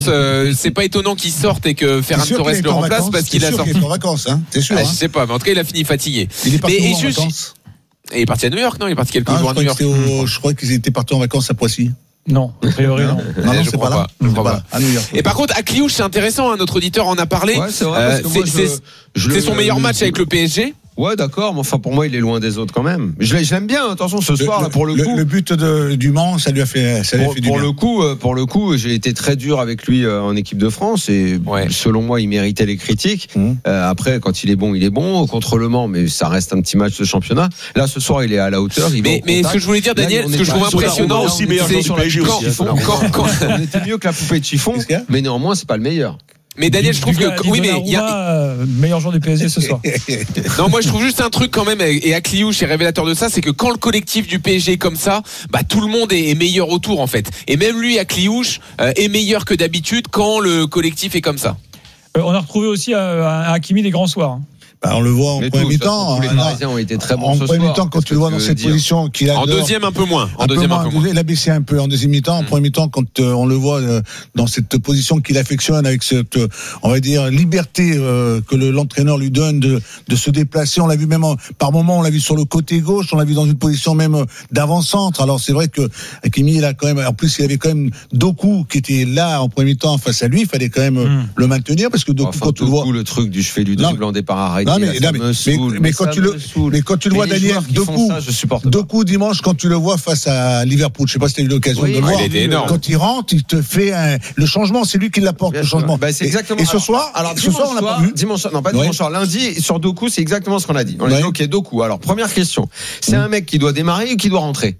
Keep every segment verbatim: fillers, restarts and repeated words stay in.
Euh, c'est pas étonnant qu'il sorte et que Ferran Torres le remplace parce qu'il a sorti. Il est en vacances, hein. C'est sûr. Ah, hein. Je sais pas, mais en tout cas, il a fini fatigué. Il est parti mais, en juste... vacances. Il est parti à New York, non? Il est parti quelques ah, jours à New York. Au... Je crois qu'ils étaient partis en vacances à Poissy. Non, a priori non. Non, non, je c'est crois pas là. pas. Je crois pas. À New York. Et par contre, Akliouche, c'est intéressant, hein, notre auditeur en a parlé. Ouais, c'est vrai, Euh, parce que moi, c'est, je- c'est, je c'est le- son meilleur le- match avec le P S G. Ouais, d'accord, mais enfin pour moi il est loin des autres quand même. Je l'aime, je l'aime bien. Attention, ce soir le, là pour le, le coup. Le but de, du Mans, ça lui a fait, ça lui a Pour, fait du pour bien. le coup, euh, pour le coup, j'ai été très dur avec lui euh, en équipe de France et Ouais. selon moi, il méritait les critiques. Mmh. Euh, après, quand il est bon, il est bon contre le Mans, mais ça reste un petit match de championnat. Là, ce soir, il est à la hauteur. Il va Mais, au mais ce contact. que je voulais dire, Là, Daniel, on ce est que je pas- trouve sur la- impressionnant, on aussi était meilleur c'est joueur du P S G quand- aussi, chiffon, hein. quand- quand- on était mieux que la poupée de chiffon, Qu'est-ce qu'il y a mais néanmoins, c'est pas le meilleur. mais Daniel, je trouve Du gars, que oui, mais il y a, Donnarumma, euh, meilleur joueur du P S G ce soir. non, moi je trouve juste un truc quand même, et Akliouche est révélateur de ça, c'est que quand le collectif du P S G est comme ça, bah tout le monde est, est meilleur autour en fait. Et même lui, Akliouche, euh, est meilleur que d'habitude quand le collectif est comme ça. Euh, on a retrouvé aussi à, à Hakimi des grands soirs. hein. Bah, on le voit en Mais premier tous, mi-temps. tous les hein, Parisiens ont été très bons en ce premier soir. mi-temps, quand tu le vois dans Qu'est-ce que cette je veux dire position qu'il a. En deuxième, un peu moins. En Un peu deuxième, un moins. peu moins. Il a baissé un peu en deuxième mi-temps. En Mm. premier mi-temps, quand euh, on le voit euh, dans cette position qu'il affectionne, avec cette, euh, on va dire, liberté euh, que le, l'entraîneur lui donne de, de se déplacer. On l'a vu même en- par moment, on l'a vu sur le côté gauche, on l'a vu dans une position même euh, d'avant-centre. Alors c'est vrai que Hakimi, il a quand même, en plus, il avait quand même Doku qui était là en premier mi-temps face à lui. Il fallait quand même euh, Mm. le maintenir parce que Doku, Enfin, quand tu le vois. Doku, le truc du je fais du Non, dribble en départ arrêté. non, mais- là, non, ça mais- me mais- saoule, mais quand ça tu me le- saoule. mais quand tu le vois, les Daniel, joueurs qui font Doku, ça, je supporte pas. Doku dimanche, quand tu le vois face à Liverpool, je sais pas si tu as eu l'occasion Oui, de le ouais, voir. il était énorme. Quand il rentre, il te fait un... le changement, c'est lui qui l'apporte, Bien le sûr. changement. Bah, c'est Et- exactement. Et, ce alors- soir, alors ce dimanche soir, on l'a soir, pas vu. dimanche soir, non pas Ouais. dimanche soir, lundi sur Doku, c'est exactement ce qu'on a dit. On a Ouais. dit ok Doku. Alors première question, c'est Mm. un mec qui doit démarrer ou qui doit rentrer.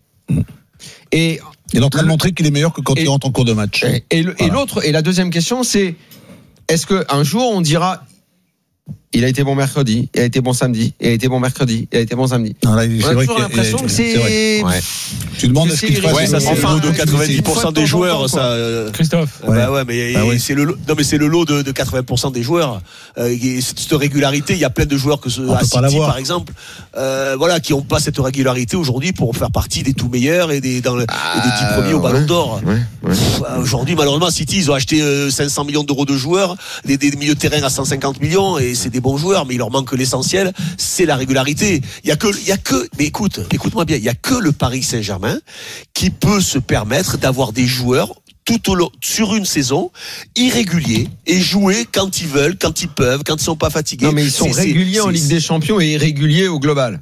Et Il est en train de montrer qu'il est meilleur que quand Et- il rentre en cours de match. et, et le- et Voilà. l'autre et la deuxième question c'est est-ce que un jour on dira il a été bon mercredi, il a été bon samedi, il a été bon mercredi, il a été bon samedi. Non, là, On c'est a vrai toujours qu'il y a- l'impression que c'est vrai. c'est Ouais. Tu demandes que à ce c'est qu'il fasse. Ouais, ça, c'est irrégulier. le lot de Ouais, quatre-vingt-dix pour cent une fois de des temps en joueurs. temps, Ça, quoi. euh, Christophe. Ouais. Bah ouais, mais Ah oui. c'est le lot- non mais c'est le lot de, de quatre-vingts pour cent des joueurs. Euh, et cette régularité, il y a plein de joueurs que ce, On à peut pas City l'avoir. par exemple, euh, voilà, qui n'ont pas cette régularité aujourd'hui pour faire partie des tout meilleurs et des dans le, et des dix premiers au Ballon ouais. d'Or. Ouais, ouais. Pff, Aujourd'hui, malheureusement, City, ils ont acheté euh, cinq cents millions d'euros de joueurs, des, des milieux de terrain à cent cinquante millions, et c'est des bons joueurs, mais il leur manque l'essentiel, c'est la régularité. Il y a que, il y a que, mais écoute, écoute-moi bien, il y a que le Paris Saint-Germain qui peut se permettre d'avoir des joueurs tout au long, sur une saison, irréguliers, et jouer quand ils veulent, quand ils peuvent, quand ils sont pas fatigués. Non mais ils sont C'est- c'est- réguliers en c'est- Ligue des Champions et irréguliers au global.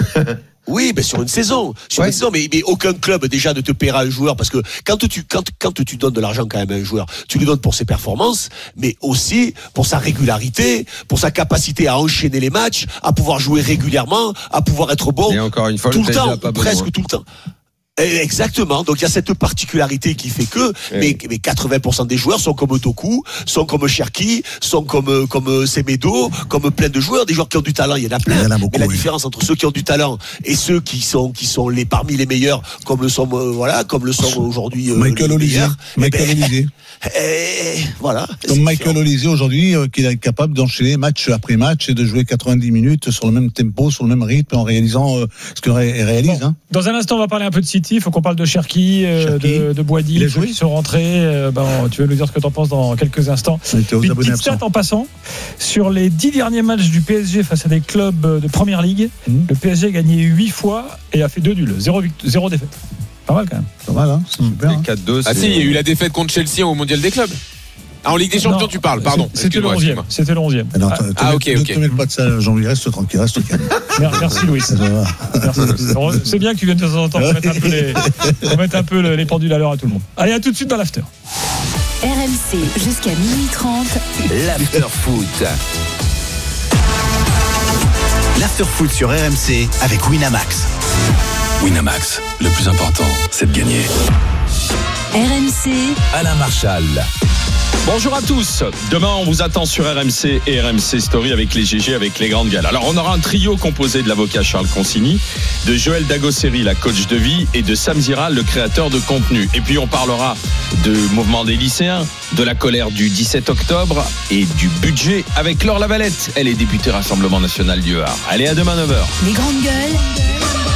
Oui, mais sur une saison, sur Ouais. une saison, mais, mais aucun club déjà ne te paiera un joueur parce que quand tu quand quand tu donnes de l'argent quand même à un joueur, tu lui donnes pour ses performances, mais aussi pour sa régularité, pour sa capacité à enchaîner les matchs, à pouvoir jouer régulièrement, à pouvoir être bon Et encore une fois, tout le le P S G temps, a pas ou besoin. presque tout le temps. Eh, Exactement. Donc il y a cette particularité qui fait que, Oui. mais, mais quatre-vingts pour cent des joueurs sont comme Doku, sont comme Cherki, sont comme comme Semedo, comme plein de joueurs, des joueurs qui ont du talent. Il y en a plein. Il y en a beaucoup, mais la oui. différence entre ceux qui ont du talent et ceux qui sont qui sont les parmi les meilleurs, comme le sont euh, voilà, comme le sont aujourd'hui euh, Michael les Olise. meilleurs, eh Michael ben, Olise. eh, voilà. Comme C'est Michael différent. Olise aujourd'hui, euh, qui est capable d'enchaîner match après match et de jouer quatre-vingt-dix minutes sur le même tempo, sur le même rythme, en réalisant euh, ce qu'il ré- réalise. Bon, Hein. Dans un instant, on va parler un peu de City. Il faut qu'on parle de Cherki, euh, Cherki. de, de Boadi, Il a ceux joué qui sont rentrés. Euh, ben, tu vas nous dire ce que tu en penses dans quelques instants. On était aux Une abonnés petite stat absents. en passant. Sur les dix derniers matchs du P S G face à des clubs de Première Ligue, Mhm. le P S G a gagné huit fois et a fait deux nuls. Zéro, vict- zéro défaite. Pas mal quand même. Pas mal, hein, c'est super. hein. quatre deux. Ah si, il y a eu la défaite contre Chelsea au Mondial des clubs. Ah, en Ligue des Champions, Non, tu parles, pardon. C'était le Excuse-moi, onzième. excuse-moi. C'était le onzième. Alors, Ah, te- te ah, mets- ok, ne ok. te mêle pas de ça, Jean-Louis, reste tranquille, reste calme. mer- merci Louis. Ça va. Merci, Louis. Heureux- C'est bien que tu viennes de temps en temps pour mettre un peu les, pour mettre un peu le- les pendules à l'heure à tout le monde. Allez, à tout de suite dans l'after. R M C jusqu'à minuit trente. L'after-foot. L'after-foot sur R M C avec Winamax. Winamax, le plus important, c'est de gagner. R M C, Alain Marchal. Bonjour à tous. Demain, on vous attend sur R M C et R M C Story avec les G G, avec les grandes gueules. Alors, on aura un trio composé de l'avocat Charles Consigny, de Joël Dagosseri, la coach de vie, et de Sam Ziral, le créateur de contenu. Et puis, on parlera de mouvement des lycéens, de la colère du dix-sept octobre et du budget avec Laure Lavalette. Elle est députée Rassemblement National du Var. Allez, à demain neuf heures. les grandes gueules.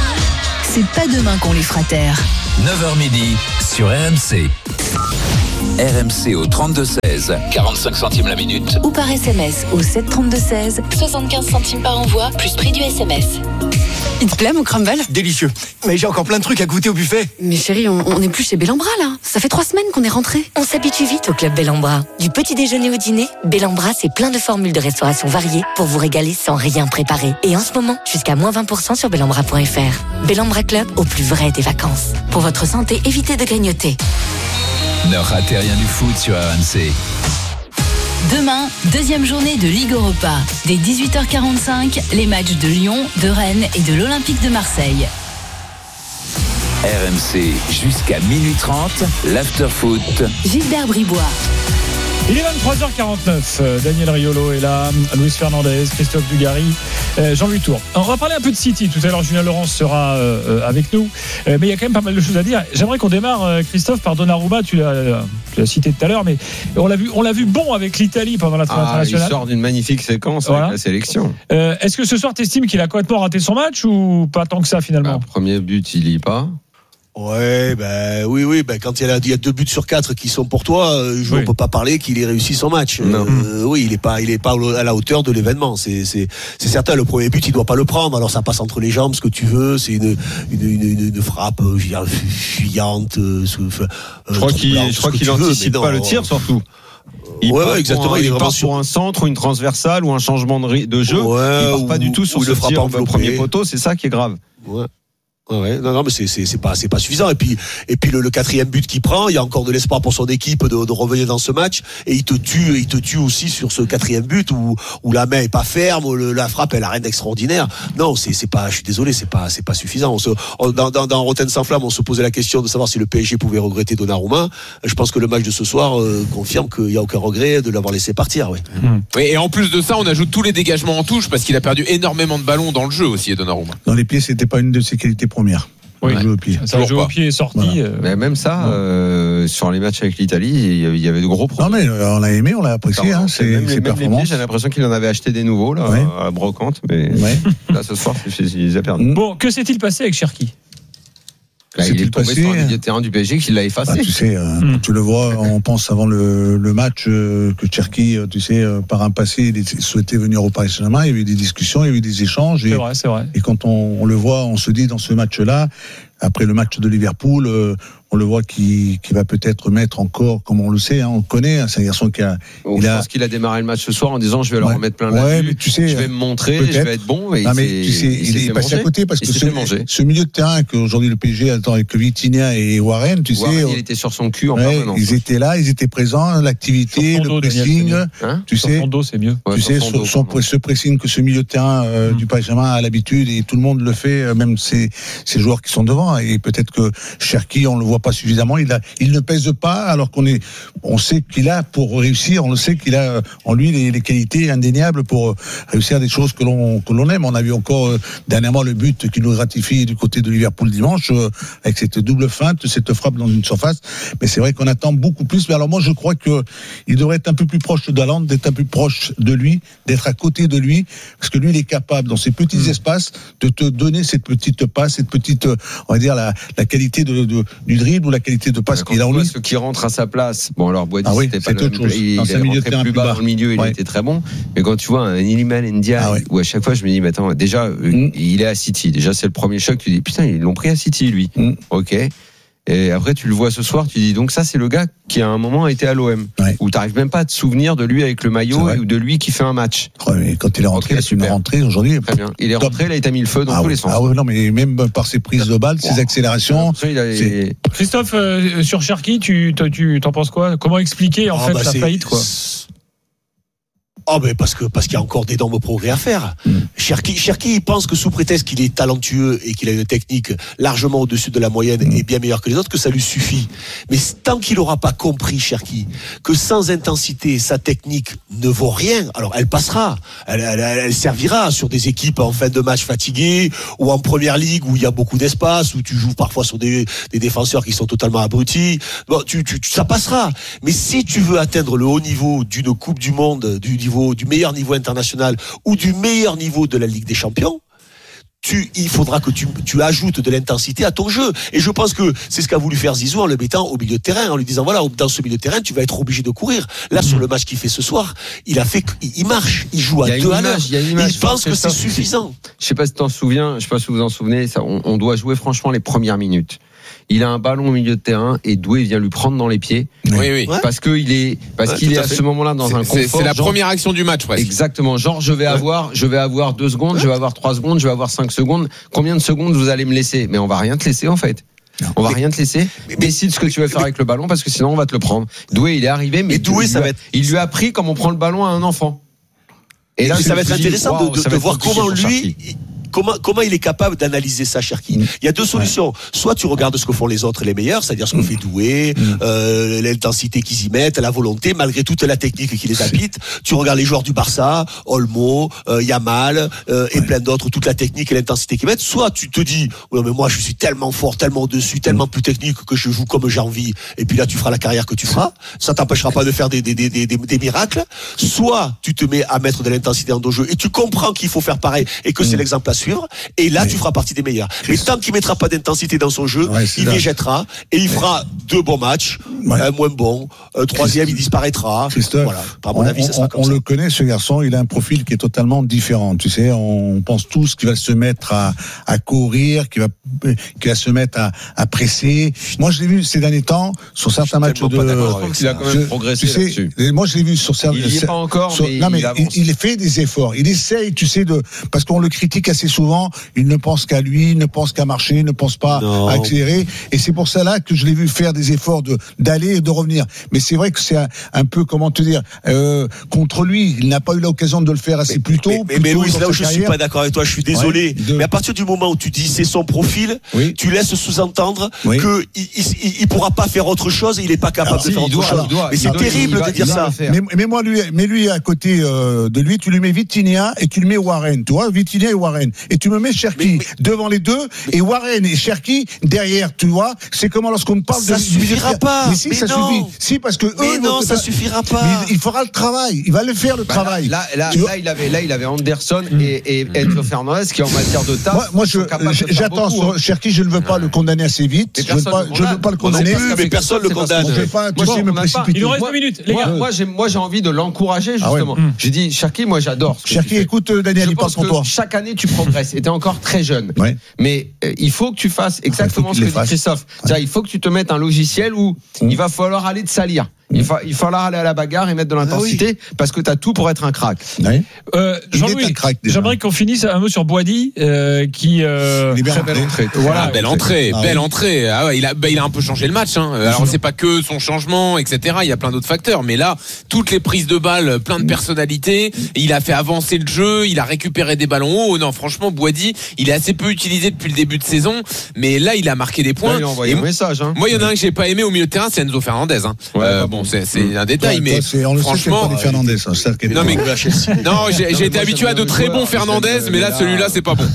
C'est pas demain qu'on les fera taire. neuf heures midi sur R M C. R M C au trente-deux seize, quarante-cinq centimes la minute. Ou par S M S au sept trente-deux seize, soixante-quinze centimes par envoi, plus prix du S M S. Il te plaît mon crumble? Délicieux. Mais j'ai encore plein de trucs à goûter au buffet. Mais chérie, on, on est plus chez Bellambra là. Ça fait trois semaines qu'on est rentrés. On s'habitue vite au club Bellambra. Du petit déjeuner au dîner, Bellambra c'est plein de formules de restauration variées pour vous régaler sans rien préparer. Et en ce moment, jusqu'à moins vingt pour cent sur bellambra point f r. Bellambra Club, au plus vrai des vacances. Pour votre santé, évitez de grignoter. Ne ratez rien du foot sur R M C. Demain, deuxième journée de Ligue Europa. Dès dix-huit heures quarante-cinq, les matchs de Lyon, de Rennes et de l'Olympique de Marseille. R M C jusqu'à minuit trente, l'after-foot. Gilbert Bribois. Il est vingt-trois heures quarante-neuf. Daniel Riolo est là, Luis Fernandez, Christophe Dugarry, euh, Jean-Louis Tour. On va parler un peu de City. Tout à l'heure, Julien Laurence sera euh, avec nous. Euh, mais il y a quand même pas mal de choses à dire. J'aimerais qu'on démarre, euh, Christophe, par Donnarumma. Tu l'as, tu l'as cité tout à l'heure, mais on l'a vu, on l'a vu bon avec l'Italie pendant la trêve Ah, internationale. il sort d'une magnifique séquence Voilà. avec la sélection. Euh, est-ce que ce soir, tu estimes qu'il a complètement raté son match ou pas tant que ça finalement? Bah, premier but, il y pas. Ouais, ben oui, oui, ben quand il y a, il y a deux buts sur quatre qui sont pour toi, euh, je, Oui. on peut pas parler qu'il ait réussi son match. Non. Euh, oui, il est pas, il est pas à la hauteur de l'événement. C'est, c'est, c'est certain. Le premier but, il doit pas le prendre. Alors ça passe entre les jambes, ce que tu veux. C'est une, une, une, une, une frappe, euh, je veux dire, fuyante. Euh, Je crois qu'il, je crois qu'il anticipe pas le tir surtout. Il ouais, part ouais, exactement. Pour un, il est il vraiment part sur sur un centre ou une transversale ou un changement de, ri- de jeu. Ouais, il part pas ou- du tout sur ou il ce le frappe tir au enveloppé. premier poteau. C'est ça qui est grave. Ouais. Ouais, non, non, mais c'est, c'est, c'est pas, c'est pas suffisant. Et puis, et puis le, le quatrième but qu'il prend, il y a encore de l'espoir pour son équipe de, de revenir dans ce match. Et il te tue, il te tue aussi sur ce quatrième but où, où la main est pas ferme, où le, la frappe elle a rien d'extraordinaire. Non, c'est, c'est pas, je suis désolé, c'est pas, c'est pas suffisant. On se, on, dans, dans, dans Rotten sans flamme, on se posait la question de savoir si le P S G pouvait regretter Donnarumma. Je pense que le match de ce soir euh, confirme qu'il y a aucun regret de l'avoir laissé partir. Ouais. Mmh. Oui, et en plus de ça, on ajoute tous les dégagements en touche parce qu'il a perdu énormément de ballons dans le jeu aussi, Donnarumma. Dans les pieds, c'était pas une de ses qualités premières. Oui. Le jeu au pied. Ça Toujours joue pas. au pied est sorti. Voilà. euh, Mais même ça, euh, sur les matchs avec l'Italie, il y avait de gros Non problèmes. mais euh, on l'a aimé, on l'a apprécié, hein, ses, même, les, ses même les pieds, performances. j'ai l'impression qu'il en avait acheté des nouveaux là, Ouais. à la brocante, mais Ouais. là ce soir, c'est- il les a perdus. Bon, que s'est-il passé avec Cherki? Là, il S'est-il est tombé passé, sur un hein. milieu de terrain du P S G qui l'a effacé. Bah, tu sais, euh, Mm. quand tu le vois, on pense avant le, le match euh, que Cherki, euh, tu sais, euh, par un passé, il était- souhaitait venir au Paris Saint-Germain. Il y a eu des discussions, il y a eu des échanges. C'est Et, vrai, c'est vrai. et quand on, on le voit, on se dit dans ce match-là, après le match de Liverpool, euh, on le voit qui, qui va peut-être mettre encore, comme on le sait, hein, on le connaît, hein, c'est un garçon qui a. Bon, il je a- pense qu'il a démarré le match ce soir en disant je vais leur Ouais. remettre plein Ouais, là-dessus, mais tu sais, je vais me montrer, peut-être. je vais être bon. Et Non, il mais s'est- tu sais, il, s'est est fait passé manger. à côté parce Il que s'est ce, fait manger. ce milieu de terrain qu'aujourd'hui le P S G attend avec Vitinha et Warren, tu Warren, sais. il était sur son cul en ouais, permanence. ils étaient là, ils étaient présents, l'activité, Sur son le dos, Daniel, pressing, c'est mieux. Hein tu Sur sais. son dos, c'est mieux. Ouais, tu sur sais, son son, dos, son- pardon. ce pressing que ce milieu de terrain euh, Mm. du Paris Saint-Germain a l'habitude et tout le monde le fait, euh, même ces, ces joueurs qui sont devant. Et peut-être que Cherki, on le voit pas suffisamment. Il a, il ne pèse pas, alors qu'on est, on sait qu'il a pour réussir. On le sait qu'il a euh, en lui les, les qualités indéniables pour euh, réussir des choses que l'on que l'on aime. On a vu encore euh, dernièrement le but qui nous gratifie du côté de Liverpool dimanche euh, avec cette double feinte, cette frappe dans une surface. Mais c'est vrai qu'on attend beaucoup plus. Mais alors moi, je crois que il devrait être un peu plus proche de Haaland, d'être un peu plus de lui, d'être à côté de lui, parce que lui, il est capable, dans ces petits mmh. espaces, de te donner cette petite passe, cette petite, on va dire, la, la qualité de, de, du dribble ou la qualité de passe qu'il a en lui. Ceux qui rentrent à sa place, bon alors Boadi, ah oui, c'était pas le autre chose. il, non, il est rentré plus, plus bas, bas dans le milieu, il ouais. était très bon. Mais quand tu vois un Iliman Ndiaye, ah ouais. où à chaque fois je me dis, mais attends, déjà, mmh. il est à City. Déjà, c'est le premier choc. Tu dis, putain, ils l'ont pris à City, lui. Mmh. Ok. Et après, tu le vois ce soir, tu dis, donc ça, c'est le gars qui à un moment a été à l'O M. Ouais. Où tu n'arrives même pas à te souvenir de lui avec le maillot ou de lui qui fait un match. Ouais, quand il est rentré, okay, il est rentré aujourd'hui. Très bien. Il est top. rentré, là, il a mis le feu dans ah tous ouais. les sens. Ah ouais, non, mais même par ses prises de balles, wow. ses accélérations. Il a... c'est... Christophe, euh, sur Cherki, tu, tu t'en penses quoi? Comment expliquer, en ah fait, bah la c'est... faillite, quoi? Oh ben parce que parce qu'il y a encore d'énormes progrès à faire. Mm. Cherki, Cherki, il pense que sous prétexte qu'il est talentueux et qu'il a une technique largement au-dessus de la moyenne mm. et bien meilleure que les autres, que ça lui suffit. Mais tant qu'il n'aura pas compris, Cherki, que sans intensité, sa technique ne vaut rien, alors elle passera, elle, elle, elle servira sur des équipes en fin de match fatiguées ou en première ligue où il y a beaucoup d'espace, où tu joues parfois sur des, des défenseurs qui sont totalement abrutis. Bon, tu, tu, ça passera. Mais si tu veux atteindre le haut niveau d'une Coupe du Monde, du niveau du meilleur niveau international ou du meilleur niveau de la Ligue des Champions, tu, il faudra que tu, tu ajoutes de l'intensité à ton jeu. Et je pense que c'est ce qu'a voulu faire Zizou en le mettant au milieu de terrain, en lui disant voilà, dans ce milieu de terrain, tu vas être obligé de courir. Là, mmh. sur le match qu'il fait ce soir, il a fait, il marche, il joue à deux à l'heure. Il, il pense que c'est suffisant. Je sais pas si t'en souviens, je sais pas si vous vous en souvenez, ça, on, on doit jouer franchement les premières minutes. Il a un ballon au milieu de terrain et Doué vient lui prendre dans les pieds. Oui, oui. Parce qu'il est, parce ouais, qu'il est à, à ce moment-là dans c'est, un confort. C'est la genre, première action du match, presque. Exactement. Genre, je vais ouais. avoir, je vais avoir deux secondes, ouais. je vais avoir trois secondes, je vais avoir cinq secondes. Combien de secondes vous allez me laisser? Mais on va rien te laisser, en fait. Non. On va mais, rien te laisser. Mais, Décide ce que tu veux faire mais, avec le ballon parce que sinon on va te le prendre. Doué, il est arrivé, mais Doué, ça va être. Il lui a pris comme on prend le ballon à un enfant. Et là, ça va être intéressant de, de, de voir comment lui. Comment, comment il est capable d'analyser ça, Cherki? mmh. Il y a deux solutions. Ouais. Soit tu regardes ce que font les autres, les meilleurs, c'est-à-dire ce que mmh. fait Doué, mmh. euh, l'intensité qu'ils y mettent, la volonté, malgré toute la technique qui les habite. Tu regardes les joueurs du Barça, Olmo, euh, Yamal, euh, et ouais. plein d'autres, toute la technique et l'intensité qu'ils mettent. Soit tu te dis, ouais, mais moi je suis tellement fort, tellement au-dessus, tellement mmh. plus technique que je joue comme j'ai envie. Et puis là, tu feras la carrière que tu feras. Ça t'empêchera pas de faire des, des, des, des, des, des miracles. Soit tu te mets à mettre de l'intensité dans ton jeu et tu comprends qu'il faut faire pareil et que mmh. c'est l'exemple à suivre. Et là, oui. tu feras partie des meilleurs. Mais tant qu'il mettra pas d'intensité dans son jeu, ouais, il végétera et il fera deux bons matchs, ouais. un moins bon, un troisième, il disparaîtra. Christophe, voilà. Par mon on, avis, ça sera on, comme on ça. le connaît, ce garçon, il a un profil qui est totalement différent. Tu sais, on pense tous qu'il va se mettre à, à courir, qu'il va, qu'il va se mettre à, à presser. Moi, je l'ai vu ces derniers temps sur certains matchs de. Il a quand même je, progressé tu sais, là-dessus. Moi, je l'ai vu sur certains. Il n'y est pas encore, sur, mais, non, mais il, avance. il, il fait des efforts. Il essaye, tu sais, de parce qu'on le critique assez souvent. Il ne pense qu'à lui, ne pense qu'à marcher, ne pense pas non. à accélérer. Et c'est pour ça là que je l'ai vu faire des efforts de d'aller et de revenir. Mais c'est vrai que c'est un, un peu, comment te dire, euh, contre lui. Il n'a pas eu l'occasion de le faire assez plus tôt. Mais, mais, mais Louis, là où je carrière. suis pas d'accord avec toi, je suis désolé. Ouais, de... Mais à partir du moment où tu dis c'est son profil, oui. tu laisses sous-entendre oui. que il, il, il pourra pas faire autre chose. Il est pas capable alors, de si, faire autre doit, chose. Doit, mais c'est terrible doit, de dire ça. Mais, mais moi, lui, mais lui à côté euh, de lui, tu lui mets Vitinha et tu lui mets Warren. Tu vois, Vitinha et Warren. Et tu me mets Cherki devant les deux et Warren et Cherki derrière, tu vois. C'est comment lorsqu'on parle ça de. Ça suffira pas. Mais si, mais ça non. suffit. Si, parce que mais eux. non, ça suffira pas. Il, il fera le travail. Il va le faire le bah travail. Là, là, là, là, il avait, là, il avait Anderson mmh. et, et Enzo Fernandez qui en matière de taf. Moi, moi je, j'attends beaucoup, hein. Cherki, je ne veux pas ouais. le condamner assez vite. Je ne veux pas, je veux pas le condamner. Plus, mais personne ne le condamne. Je ne vais pas, tu sais, me précipiter. Il nous reste deux minutes, les gars. Moi, j'ai, moi, j'ai envie de l'encourager justement. J'ai dit, Cherki, moi, j'adore. Cherki, écoute, Daniel, il parle pour toi. Chaque année, tu progresses. Et t'es encore très jeune. Mais il faut que tu fasses exactement ce que dit Christophe. Il faut que tu te mettes un logiciel où il va falloir aller te salir. Il va, il falloir aller à la bagarre et mettre de l'intensité ah oui. parce que tu as tout pour être un crack. Oui. Euh, Jean-Louis, j'aimerais qu'on finisse un mot sur Boady euh, qui euh, très belle entrée. Voilà, ah, belle entrée, ah, belle oui. entrée. Ah ouais, il a, bah, il a un peu changé le match. Hein. Alors c'est pas que son changement, et cetera. Il y a plein d'autres facteurs, mais là, toutes les prises de balles, plein de personnalités. Il a fait avancer le jeu, il a récupéré des ballons hauts. Non, franchement, Boady, il est assez peu utilisé depuis le début de saison, mais là, il a marqué des points. Là, il a envoyé et un message. Hein. Moi, il y en a un que j'ai pas aimé au milieu de terrain, c'est Enzo Fernandez. Hein. Ouais, euh, bon, c'est, c'est un détail, toi, mais toi, on le franchement, sait Fernandez, hein, ça, non mais non, j'ai, j'ai été habitué à de très bons Fernandez, mais là, celui-là, c'est pas bon.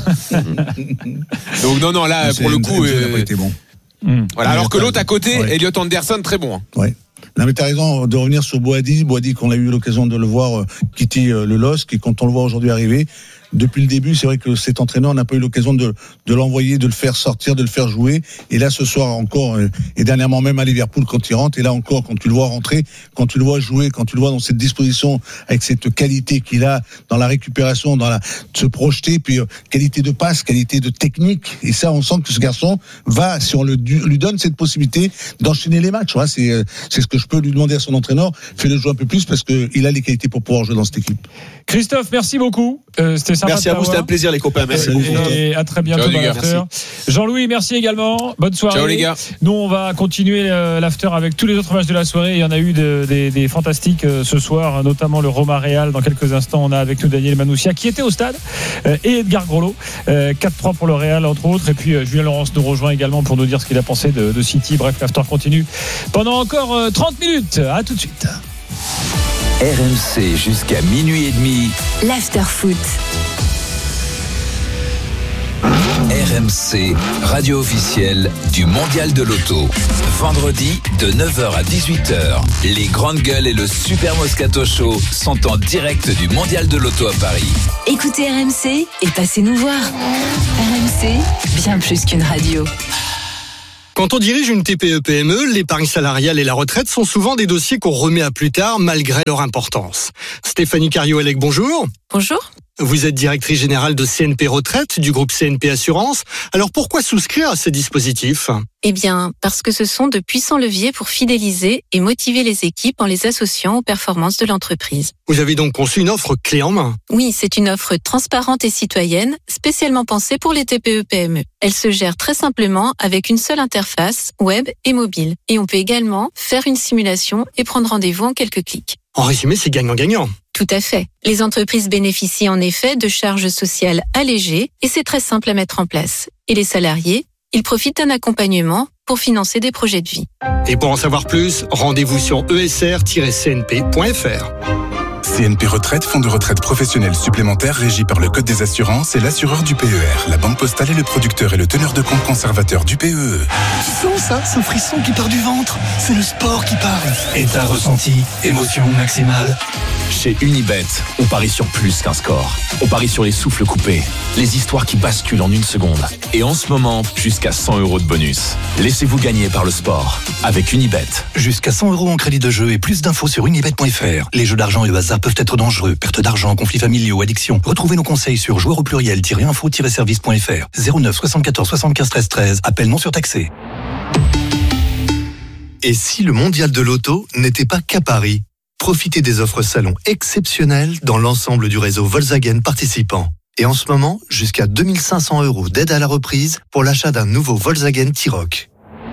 Donc non, non, là, pour le coup, il n'a pas été bon. Voilà, alors que l'autre à côté, Elliot Anderson, très bon. Ouais. Non mais t'as raison de revenir sur Boady, Boady qu'on a eu l'occasion de le voir euh, quitter euh, le L O S C et quand on le voit aujourd'hui arriver, depuis le début, c'est vrai que cet entraîneur n'a pas eu l'occasion de, de l'envoyer, de le faire sortir, de le faire jouer. Et là, ce soir encore, euh, et dernièrement même à Liverpool quand il rentre, et là encore, quand tu le vois rentrer, quand tu le vois jouer, quand tu le vois dans cette disposition, avec cette qualité qu'il a dans la récupération, dans la de se projeter, puis euh, qualité de passe, qualité de technique. Et ça, on sent que ce garçon va, si on le, lui donne cette possibilité d'enchaîner les matchs. Voilà, c'est, euh, c'est ce que je peux lui demander à son entraîneur. Fais-le jouer un peu plus parce qu'il a les qualités pour pouvoir jouer dans cette équipe. Christophe, merci beaucoup. Euh, c'était sympa. Merci à vous, c'était un plaisir les copains. Merci beaucoup. Et à très bientôt dans l'after. Jean-Louis, merci également. Bonne soirée. Ciao les gars. Nous, on va continuer l'after avec tous les autres matchs de la soirée. Il y en a eu de, des, des fantastiques ce soir, notamment le Roma Real. Dans quelques instants, on a avec nous Daniel Manoussia qui était au stade et Edgar Groslo. quatre trois pour le Real entre autres. Et puis Julien Laurence nous rejoint également pour nous dire ce qu'il a pensé de, de City. Bref, l'after continue pendant encore trente minutes. À tout de suite. R M C jusqu'à minuit et demi. L'after foot. R M C, radio officielle du Mondial de l'Auto. Vendredi de neuf heures à dix-huit heures, les grandes gueules et le Super Moscato Show sont en direct du Mondial de l'Auto à Paris. Écoutez R M C et passez nous voir. R M C, bien plus qu'une radio. Quand on dirige une T P E P M E, l'épargne salariale et la retraite sont souvent des dossiers qu'on remet à plus tard malgré leur importance. Stéphanie Cario-Elec, bonjour. Bonjour. Vous êtes directrice générale de C N P Retraite du groupe C N P Assurance. Alors pourquoi souscrire à ces dispositifs ? Eh bien, parce que ce sont de puissants leviers pour fidéliser et motiver les équipes en les associant aux performances de l'entreprise. Vous avez donc conçu une offre clé en main. Oui, c'est une offre transparente et citoyenne, spécialement pensée pour les T P E P M E. Elle se gère très simplement avec une seule interface, web et mobile. Et on peut également faire une simulation et prendre rendez-vous en quelques clics. En résumé, c'est gagnant-gagnant. Tout à fait. Les entreprises bénéficient en effet de charges sociales allégées et c'est très simple à mettre en place. Et les salariés, ils profitent d'un accompagnement pour financer des projets de vie. Et pour en savoir plus, rendez-vous sur e s r tiret c n p point f r. C N P Retraite, fonds de retraite professionnel supplémentaire régi par le Code des assurances et l'assureur du P E R. La Banque Postale est le producteur et le teneur de compte conservateur du P E E. Tu sens ça, ce frisson qui part du ventre? C'est le sport qui parle. Et t'as ressenti, émotion maximale. Chez Unibet, on parie sur plus qu'un score. On parie sur les souffles coupés, les histoires qui basculent en une seconde. Et en ce moment, jusqu'à cent euros de bonus. Laissez-vous gagner par le sport avec Unibet. Jusqu'à cent euros en crédit de jeu et plus d'infos sur unibet point f r. Les jeux d'argent et le hasard peuvent être dangereux. Perte d'argent, conflits familiaux, addiction. Retrouvez nos conseils sur joueurs au pluriel-info-service point f r. zéro neuf soixante-quatorze soixante-quinze treize treize. Appel non surtaxé. Et si le mondial de l'auto n'était pas qu'à Paris ? Profitez des offres salon exceptionnelles dans l'ensemble du réseau Volkswagen participant. Et en ce moment, jusqu'à deux mille cinq cents euros d'aide à la reprise pour l'achat d'un nouveau Volkswagen T-Roc.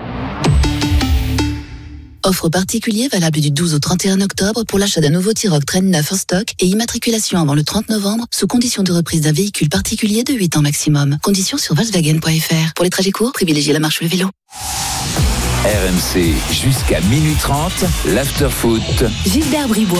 Offre particulier valable du douze au trente et un octobre pour l'achat d'un nouveau T-Roc Train neuf en stock et immatriculation avant le trente novembre sous condition de reprise d'un véhicule particulier de huit ans maximum. Conditions sur volkswagen point f r. Pour les trajets courts, privilégiez la marche ou le vélo. R M C jusqu'à minuit trente, l'after-foot. Gilbert Bribois.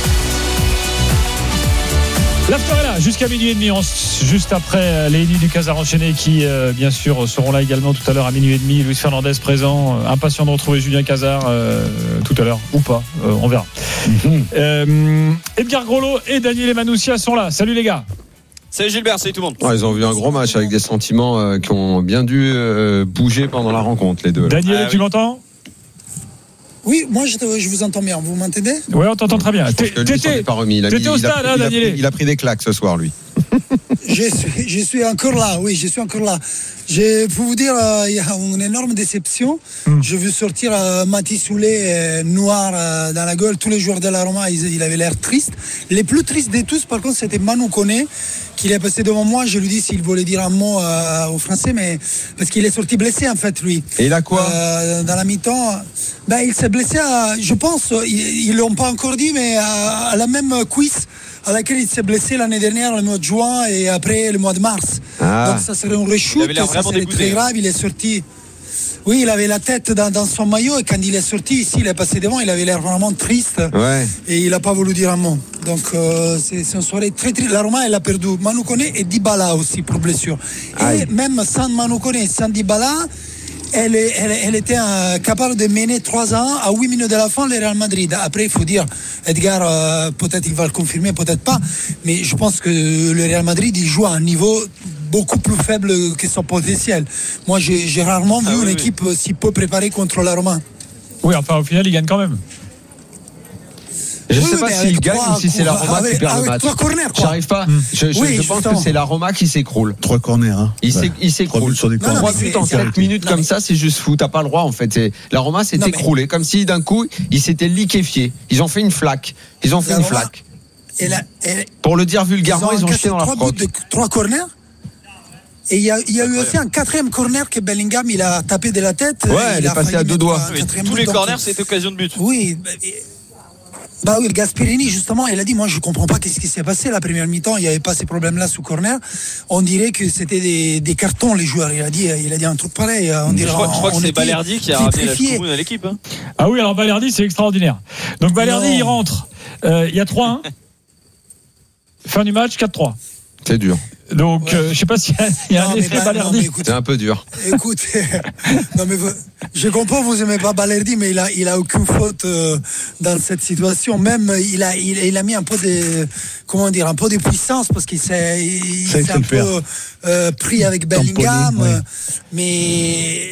L'after est là, jusqu'à minuit et demi, on, juste après les Unis du Casar enchaîné qui, euh, bien sûr, seront là également tout à l'heure à minuit et demi. Luis Fernandez présent, euh, impatient de retrouver Julien Casar euh, tout à l'heure, ou pas, euh, on verra. Mm-hmm. Euh, Edgar Grolot et Daniel Emanoussia sont là. Salut les gars. Salut Gilbert, salut tout le monde. Ouais, ils ont vu un gros match avec des sentiments euh, qui ont bien dû euh, bouger pendant la rencontre, les deux. Là. Daniel, ah, tu oui. m'entends ? Oui, moi je, te, je vous entends bien. Vous m'entendez ? Oui, on t'entend très bien. T'étais au stade, hein, Daniel ? Il a pris des claques ce soir, lui. je, suis, je suis encore là, oui, je suis encore là. Je peux vous dire, euh, il y a une énorme déception. Mm. Je veux sortir euh, Mathis Soulet euh, noir euh, dans la gueule. Tous les joueurs de la Roma, ils, il avait l'air triste. Les plus tristes de tous, par contre, c'était Manu Koné, qui est passé devant moi. Je lui dis s'il voulait dire un mot euh, aux Français, mais parce qu'il est sorti blessé, en fait, lui. Et il a quoi euh, Dans la mi-temps, ben, il s'est blessé, à, je pense, ils ne l'ont pas encore dit, mais à, à la même cuisse à laquelle il s'est blessé l'année dernière, le mois de juin, et après le mois de mars. Ah. Donc ça serait un reshoot, ça serait très grave. Il est sorti. Oui, il avait la tête dans, dans son maillot, et quand il est sorti ici, il est passé devant, il avait l'air vraiment triste. Ouais. Et il n'a pas voulu dire un mot. Donc euh, c'est, c'est une soirée très triste. La Roma, elle a perdu Manu Koné et Dybala aussi pour blessure. Aïe. Et même sans Manu Koné et sans Dybala, Elle, elle, elle était euh, capable de mener trois ans à huit minutes de la fin le Real Madrid. Après, il faut dire, Edgar, euh, peut-être il va le confirmer, peut-être pas, mais je pense que le Real Madrid, il joue à un niveau beaucoup plus faible que son potentiel. Moi, j'ai, j'ai rarement ah, vu oui, une oui. équipe si peu préparée contre la Roma. Oui, enfin, au final, il gagne quand même. Je ne oui, sais pas s'il gagne ou si c'est la Roma avec, qui perd le match. Trois corners, quoi. J'arrive pas. Mmh. Je, je, oui, je pense que c'est la Roma qui s'écroule. Trois corners. Hein. Il, ouais. il s'écroule. Trois buts, Trois buts en sept minutes non, comme mais... ça, c'est juste fou. T'as pas le droit en fait. Et la Roma s'est non, écroulée mais... comme si d'un coup ils s'étaient liquéfiés. Ils ont fait une flaque. Ils ont fait la une Roma... flaque. Et la... Et... Pour le dire vulgairement, ils ont, ils ont jeté dans la frotte. De... Trois corners. Et il y a, il y a eu aussi un quatrième corner que Bellingham il a tapé de la tête. Ouais, il est passé à deux doigts. Oui, tous les corners, c'est occasion de but. Oui. Bah oui, Gasperini, justement, il a dit, moi, je comprends pas qu'est-ce qui s'est passé la première mi-temps. Il n'y avait pas ces problèmes-là sous corner. On dirait que c'était des, des cartons, les joueurs. Il a dit, il a dit un truc pareil. On dirait, je crois, je crois que c'est Balerdi qui a ramené la Choumoune à l'équipe. Hein. Ah oui, alors Balerdi, c'est extraordinaire. Donc Balerdi, non. il rentre. Euh, il y a trois un. Fin du match, quatre trois. C'est dur. Donc, Ouais. euh, je ne sais pas s'il y a, il y a Non, un mais effet bah, Balerdi. non, mais écoute, C'est un peu dur. Écoute, non mais vous- je comprends, vous aimez pas Balerdi, mais il a, il a aucune faute euh, dans cette situation. Même il a, il, il a mis un peu de, comment dire, un peu de puissance parce qu'il s'est, il Ça, il s'est sait un le faire. peu euh, pris avec Bellingham, Tamponné, ouais. euh, mais.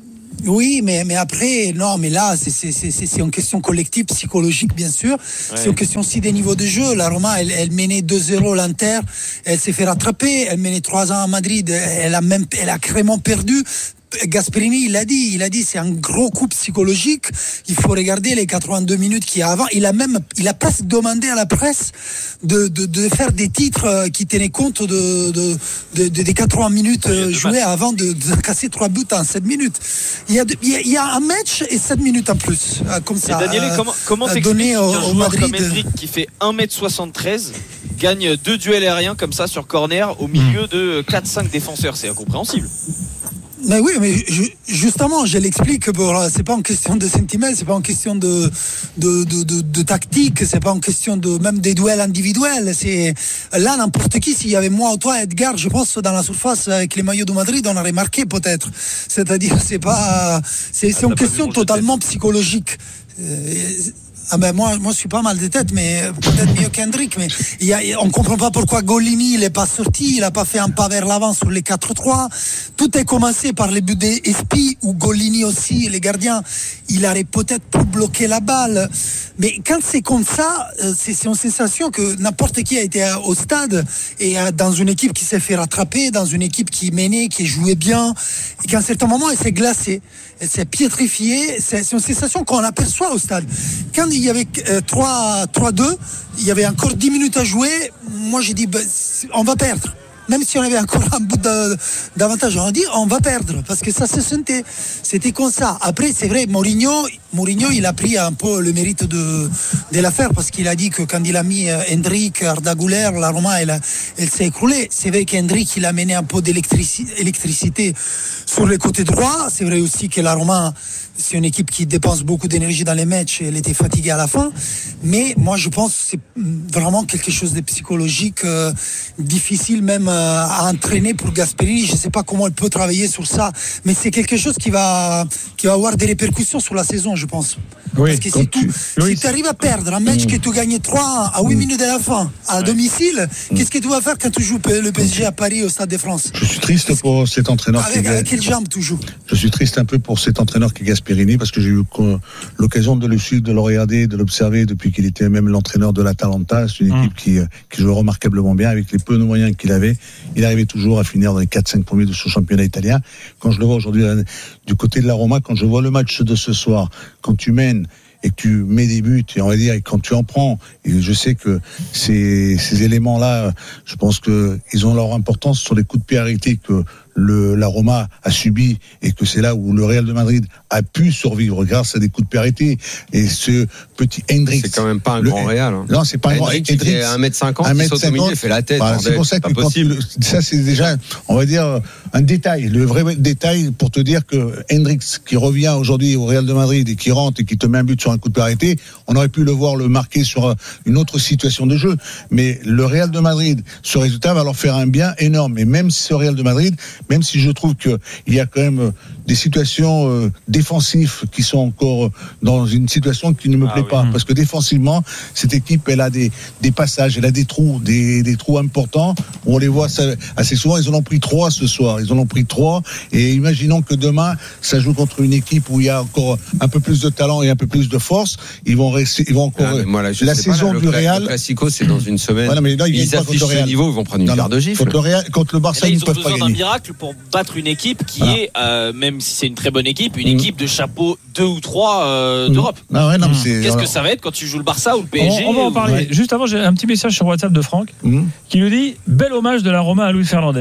Oui, mais, mais après, non, mais là, c'est, c'est, c'est, c'est une question collective, psychologique, bien sûr. C'est une question aussi des niveaux de jeu. La Roma, elle, elle menait deux zéro l'Inter, elle s'est fait rattraper, elle menait trois un à Madrid, elle a même, elle a carrément perdu. Gasperini, il l'a dit, il a dit, c'est un gros coup psychologique. Il faut regarder les quatre-vingt-deux minutes qu'il y a avant. Il a même, il a presque demandé à la presse de, de, de faire des titres qui tenaient compte de, de, de, de des quatre-vingts minutes jouées avant de, de casser trois buts en sept minutes. Il y a, de, il y a, il y a un match et sept minutes en plus, comme ça. Et Daniele, euh, comment, comment euh, t'expliques donné qu'un au, joueur au Madrid comme Hendrick qui fait un mètre soixante-treize gagne deux duels aériens comme ça sur corner au milieu de quatre cinq défenseurs? C'est incompréhensible. Mais oui, mais ju- justement, je l'explique. Pour, c'est pas en question de sentiment, c'est pas en question de de, de, de, de tactique, c'est pas en question de même des duels individuels. C'est là n'importe qui. S'il y avait moi ou toi, Edgar, je pense dans la surface avec les maillots de Madrid, on aurait marqué peut-être. C'est-à-dire, c'est pas, c'est, c'est une question totalement psychologique. Euh, Ah ben moi, moi je suis pas mal de tête, mais peut-être mieux qu'Hendrick. Mais il y a, on comprend pas pourquoi Golini il est pas sorti, il a pas fait un pas vers l'avant sur les quatre trois. Tout est commencé par les buts d'Espi où Golini aussi, les gardiens, il aurait peut-être pu bloquer la balle. Mais quand c'est comme ça, c'est, c'est une sensation que n'importe qui a été au stade et dans une équipe qui s'est fait rattraper, dans une équipe qui menait, qui jouait bien, et qu'à un certain moment elle s'est glacée, elle s'est pétrifiée. C'est, c'est une sensation qu'on aperçoit au stade. Quand il y avait euh, trois deux, il y avait encore dix minutes à jouer. Moi, j'ai dit, ben, on va perdre. Même si on avait encore un bout de, d'avantage, on a dit, on va perdre. Parce que ça se sentait. C'était comme ça. Après, c'est vrai, Mourinho, Mourinho, il a pris un peu le mérite de, de l'affaire parce qu'il a dit que quand il a mis Hendrick, Arda Güler, la Roma, elle, elle s'est écroulée. C'est vrai qu'Hendrick, il a mené un peu d'électricité sur le côté droit. C'est vrai aussi que la Roma, c'est une équipe qui dépense beaucoup d'énergie dans les matchs et elle était fatiguée à la fin. Mais moi, je pense que c'est vraiment quelque chose de psychologique, euh, difficile même euh, à entraîner pour Gasperini. Je ne sais pas comment elle peut travailler sur ça, mais c'est quelque chose qui va, qui va avoir des répercussions sur la saison, je pense. Oui, Parce que si tu si tu arrives à perdre un match mmh. que tu gagnes trois à huit mmh. minutes de la fin, à ouais. domicile, mmh. qu'est-ce que tu vas faire quand tu joues le P S G à Paris au Stade de France? Je suis triste pour cet entraîneur. Avec, qui avec quelle jambe tu joues? Je suis triste un peu pour cet entraîneur qui est Gasperini parce que j'ai eu l'occasion de le suivre, de le regarder, de l'observer depuis qu'il était même l'entraîneur de l'Atalanta. C'est une mmh. équipe qui, qui joue remarquablement bien avec les peu de moyens qu'il avait. Il arrivait toujours à finir dans les quatre cinq premiers de ce championnat italien. Quand je le vois aujourd'hui du côté de la Roma, quand je vois le match de ce soir, quand tu mènes et que tu mets des buts, et on va dire, et quand tu en prends, et je sais que ces, ces éléments-là, je pense que ils ont leur importance sur les coups de pied arrêtés que le, la Roma a subi, et que c'est là où le Real de Madrid a pu survivre grâce à des coups de pied arrêtés. Et ce petit Hendrick. C'est quand même pas un le, grand Real. Hein. Non, c'est pas un grand Hendrick. Il fait un mètre cinquante, il saute au milieu, il fait la tête. Bah, c'est pour ça que quand le, ça, c'est déjà, on va dire, un détail. Le vrai détail pour te dire que Hendrick, qui revient aujourd'hui au Real de Madrid et qui rentre et qui te met un but sur un coup de pied arrêté, on aurait pu le voir le marquer sur une autre situation de jeu. Mais le Real de Madrid, ce résultat va leur faire un bien énorme. Et même si ce Real de Madrid, même si je trouve qu'il y a quand même des situations euh, défensives qui sont encore dans une situation qui ne me ah plaît oui. pas. Parce que défensivement, cette équipe, elle a des, des passages, elle a des trous, des, des trous importants. On les voit assez souvent. Ils en ont pris trois ce soir. Ils en ont pris trois. Et imaginons que demain, ça joue contre une équipe où il y a encore un peu plus de talent et un peu plus de force. Ils vont rester, ils vont encore. Ah, moi, là, la saison pas, là, du le Real. Le Classico, c'est dans une semaine. Voilà, mais là, ils ils affichent ce niveau, ils vont prendre une non, paire de gifles. Contre le Real, contre le Barça, là, ils, ils ne peuvent pas gagner. Ils ont besoin d'un miracle pour battre une équipe qui voilà. est, euh, même si c'est une très bonne équipe, une mmh. équipe de chapeau deux ou trois euh, mmh. d'Europe. Ah ouais, non, mmh. Qu'est-ce alors... que ça va être quand tu joues le Barça ou le P S G? On, on va en parler. Ouais. Juste avant, j'ai un petit message sur WhatsApp de Franck mmh. qui nous dit bel hommage de la Roma à Luis Fernandez.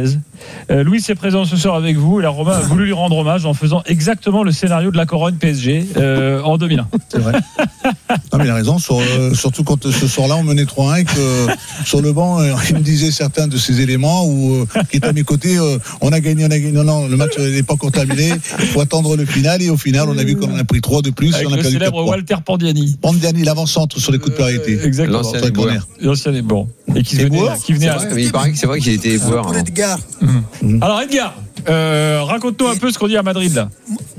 Euh, Louis est présent ce soir avec vous et la Roma a voulu lui rendre hommage en faisant exactement le scénario de la Corogne P S G euh, en deux mille un. C'est vrai. Non, mais il a raison, sur, euh, surtout quand ce soir-là on menait trois un et que euh, sur le banc euh, il me disait certains de ces éléments où euh, qui est à mes côtés, euh, on a gagné, on a gagné, non, non, le match n'est pas encore terminé, il faut attendre le final et au final on a vu qu'on a pris trois de plus. Avec on a le perdu célèbre Walter Pandiani. Pandiani, l'avant-centre sur les coups de pénalité. Euh, exactement. L'ancien Éboueur. L'ancien Éboueur. Et qui Et venait, Boueur, qui venait à... Il paraît que c'est vrai qu'il était éboueur. Pour Edgar. Mmh. Alors Edgar, euh, raconte-nous un peu ce qu'on dit à Madrid là.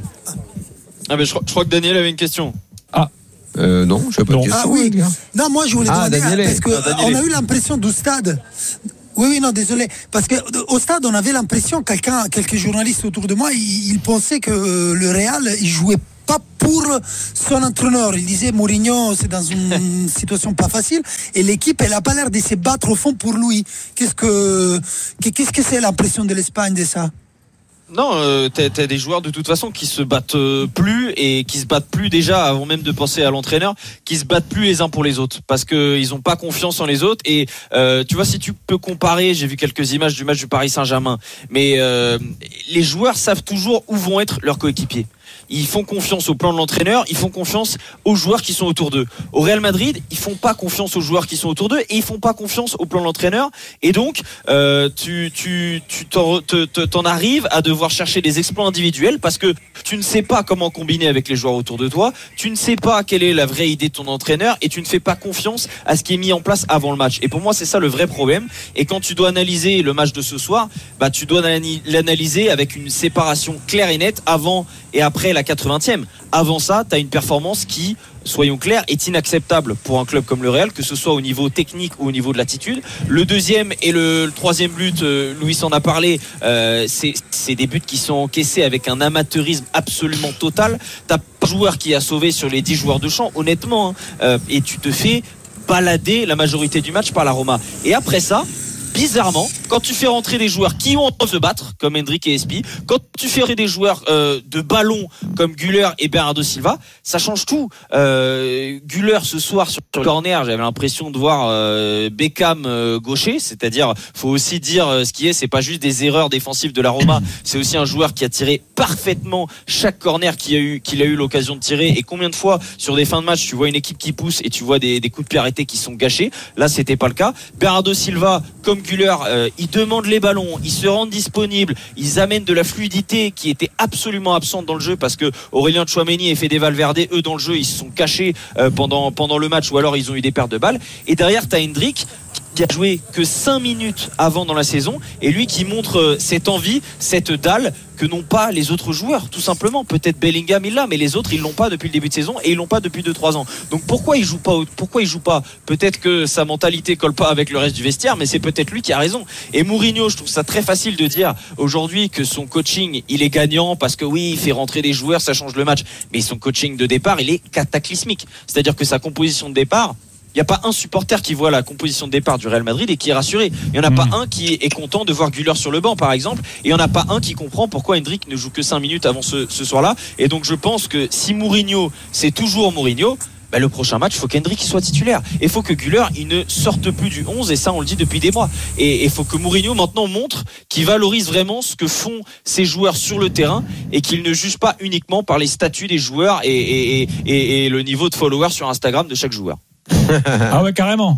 Ah mais je, crois- je crois que Daniel avait une question. Ah. Euh, non, je sais pas. Non. de question, Ah oui. Edgar. Non, moi je voulais Ah, demander Daniele. parce que Ah, Daniele. on a eu l'impression du stade. Oui, oui, non, désolé. Parce que au stade, on avait l'impression, quelqu'un, quelques journalistes autour de moi, ils, ils pensaient que euh, le Real, il jouait pas pour son entraîneur. Il disait Mourinho, c'est dans une situation pas facile, et l'équipe, elle a pas l'air de se battre au fond pour lui. Qu'est-ce que, qu'est-ce que c'est l'impression de l'Espagne de ça? Non, euh, t'as, t'as des joueurs de toute façon qui se battent euh, plus et qui se battent plus déjà avant même de penser à l'entraîneur, qui se battent plus les uns pour les autres parce que ils ont pas confiance en les autres. Et euh, tu vois, si tu peux comparer, j'ai vu quelques images du match du Paris Saint-Germain, mais euh, les joueurs savent toujours où vont être leurs coéquipiers. Ils font confiance au plan de l'entraîneur, ils font confiance aux joueurs qui sont autour d'eux. Au Real Madrid, ils font pas confiance aux joueurs qui sont autour d'eux et ils font pas confiance au plan de l'entraîneur. Et donc, euh, tu, tu, tu t'en, te, te, t'en arrives à devoir chercher des exploits individuels parce que tu ne sais pas comment combiner avec les joueurs autour de toi, tu ne sais pas quelle est la vraie idée de ton entraîneur et tu ne fais pas confiance à ce qui est mis en place avant le match. Et pour moi, c'est ça le vrai problème. Et quand tu dois analyser le match de ce soir, bah, tu dois l'analyser avec une séparation claire et nette avant et après la quatre-vingtième. Avant ça, tu as une performance qui, soyons clairs, est inacceptable pour un club comme le Real, que ce soit au niveau technique ou au niveau de l'attitude. Le deuxième et le, le troisième but, euh, Louis en a parlé, euh, c'est, c'est des buts qui sont encaissés avec un amateurisme absolument total. T'as pas un joueur qui a sauvé sur les dix joueurs de champ, honnêtement, hein, euh, et tu te fais balader la majorité du match par la Roma. Et après ça, bizarrement, quand tu fais rentrer des joueurs qui ont envie de se battre, comme Hendrick et Espi, quand tu fais rentrer des joueurs euh, de ballon comme Güler et Bernardo Silva, ça change tout. Euh, Güler ce soir sur le corner, j'avais l'impression de voir euh, Beckham euh, gaucher, c'est-à-dire, faut aussi dire euh, ce qui est, c'est pas juste des erreurs défensives de la Roma, c'est aussi un joueur qui a tiré parfaitement chaque corner qu'il a eu, qu'il a eu l'occasion de tirer. Et combien de fois sur des fins de match, tu vois une équipe qui pousse et tu vois des, des coups de pied arrêtés qui sont gâchés. Là, c'était pas le cas. Bernardo Silva, comme Güler, euh, ils demandent les ballons, ils se rendent disponibles, ils amènent de la fluidité qui était absolument absente dans le jeu parce que Aurélien Tchouaméni et Fede Valverde, eux dans le jeu, ils se sont cachés euh, pendant pendant le match ou alors ils ont eu des pertes de balles. Et derrière, t'as Hendrick qui a joué que cinq minutes avant dans la saison et lui qui montre cette envie, cette dalle que n'ont pas les autres joueurs, tout simplement. Peut-être Bellingham il l'a, mais les autres ils l'ont pas depuis le début de saison et ils l'ont pas depuis deux trois ans. Donc pourquoi il joue pas pourquoi il joue pas Peut-être que sa mentalité colle pas avec le reste du vestiaire, mais c'est peut-être lui qui a raison. Et Mourinho, je trouve ça très facile de dire aujourd'hui que son coaching il est gagnant parce que oui, il fait rentrer des joueurs, ça change le match, mais son coaching de départ il est cataclysmique. C'est-à-dire que sa composition de départ, il n'y a pas un supporter qui voit la composition de départ du Real Madrid et qui est rassuré. Il n'y en a mmh. pas un qui est content de voir Güler sur le banc, par exemple. Et il n'y en a pas un qui comprend pourquoi Hendrick ne joue que cinq minutes avant ce, ce soir-là. Et donc, je pense que si Mourinho, c'est toujours Mourinho, bah, le prochain match, il faut qu'Hendrick soit titulaire. Et il faut que Güler, il ne sorte plus du onze. Et ça, on le dit depuis des mois. Et il faut que Mourinho, maintenant, montre qu'il valorise vraiment ce que font ses joueurs sur le terrain et qu'il ne juge pas uniquement par les statuts des joueurs et, et, et, et, et le niveau de followers sur Instagram de chaque joueur. Ah ouais, carrément.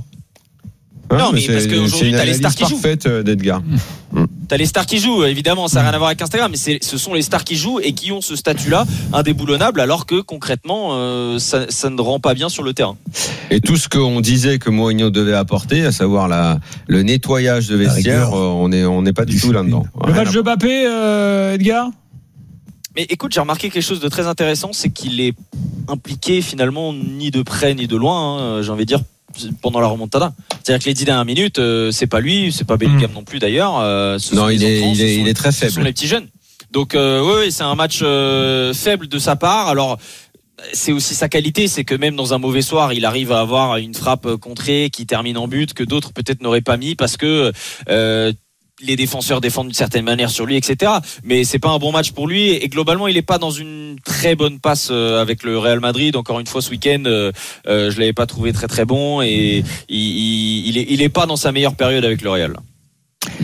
Non, mais, mais parce qu'aujourd'hui, t'as les stars qui jouent. Parfaite d'Edgar. T'as les stars qui jouent, évidemment, ça n'a rien à voir avec Instagram, mais c'est, ce sont les stars qui jouent et qui ont ce statut-là indéboulonnable, alors que concrètement, euh, ça, ça ne rend pas bien sur le terrain. Et tout ce qu'on disait que Mourinho devait apporter, à savoir la, le nettoyage de vestiaire, euh, on n'est on n'est pas du tout là-dedans. Le match de Mbappé, euh, Edgar ? Mais écoute, j'ai remarqué quelque chose de très intéressant, c'est qu'il est impliqué finalement ni de près ni de loin, hein, j'ai envie de dire, pendant la remontada. C'est-à-dire que les dix dernières minutes, euh, c'est pas lui, c'est pas Bellingham mmh. non plus d'ailleurs. Euh, non, il est, enfants, il est, il est très faible. Ce sont les petits jeunes. Donc euh, oui, oui, c'est un match euh, faible de sa part. Alors c'est aussi sa qualité, c'est que même dans un mauvais soir, il arrive à avoir une frappe contrée qui termine en but que d'autres peut-être n'auraient pas mis parce que euh, les défenseurs défendent d'une certaine manière sur lui, et cetera. Mais c'est pas un bon match pour lui et globalement il est pas dans une très bonne passe avec le Real Madrid. Encore une fois ce week-end, euh, euh, je l'avais pas trouvé très très bon et il, il, il, est, il est pas dans sa meilleure période avec le Real.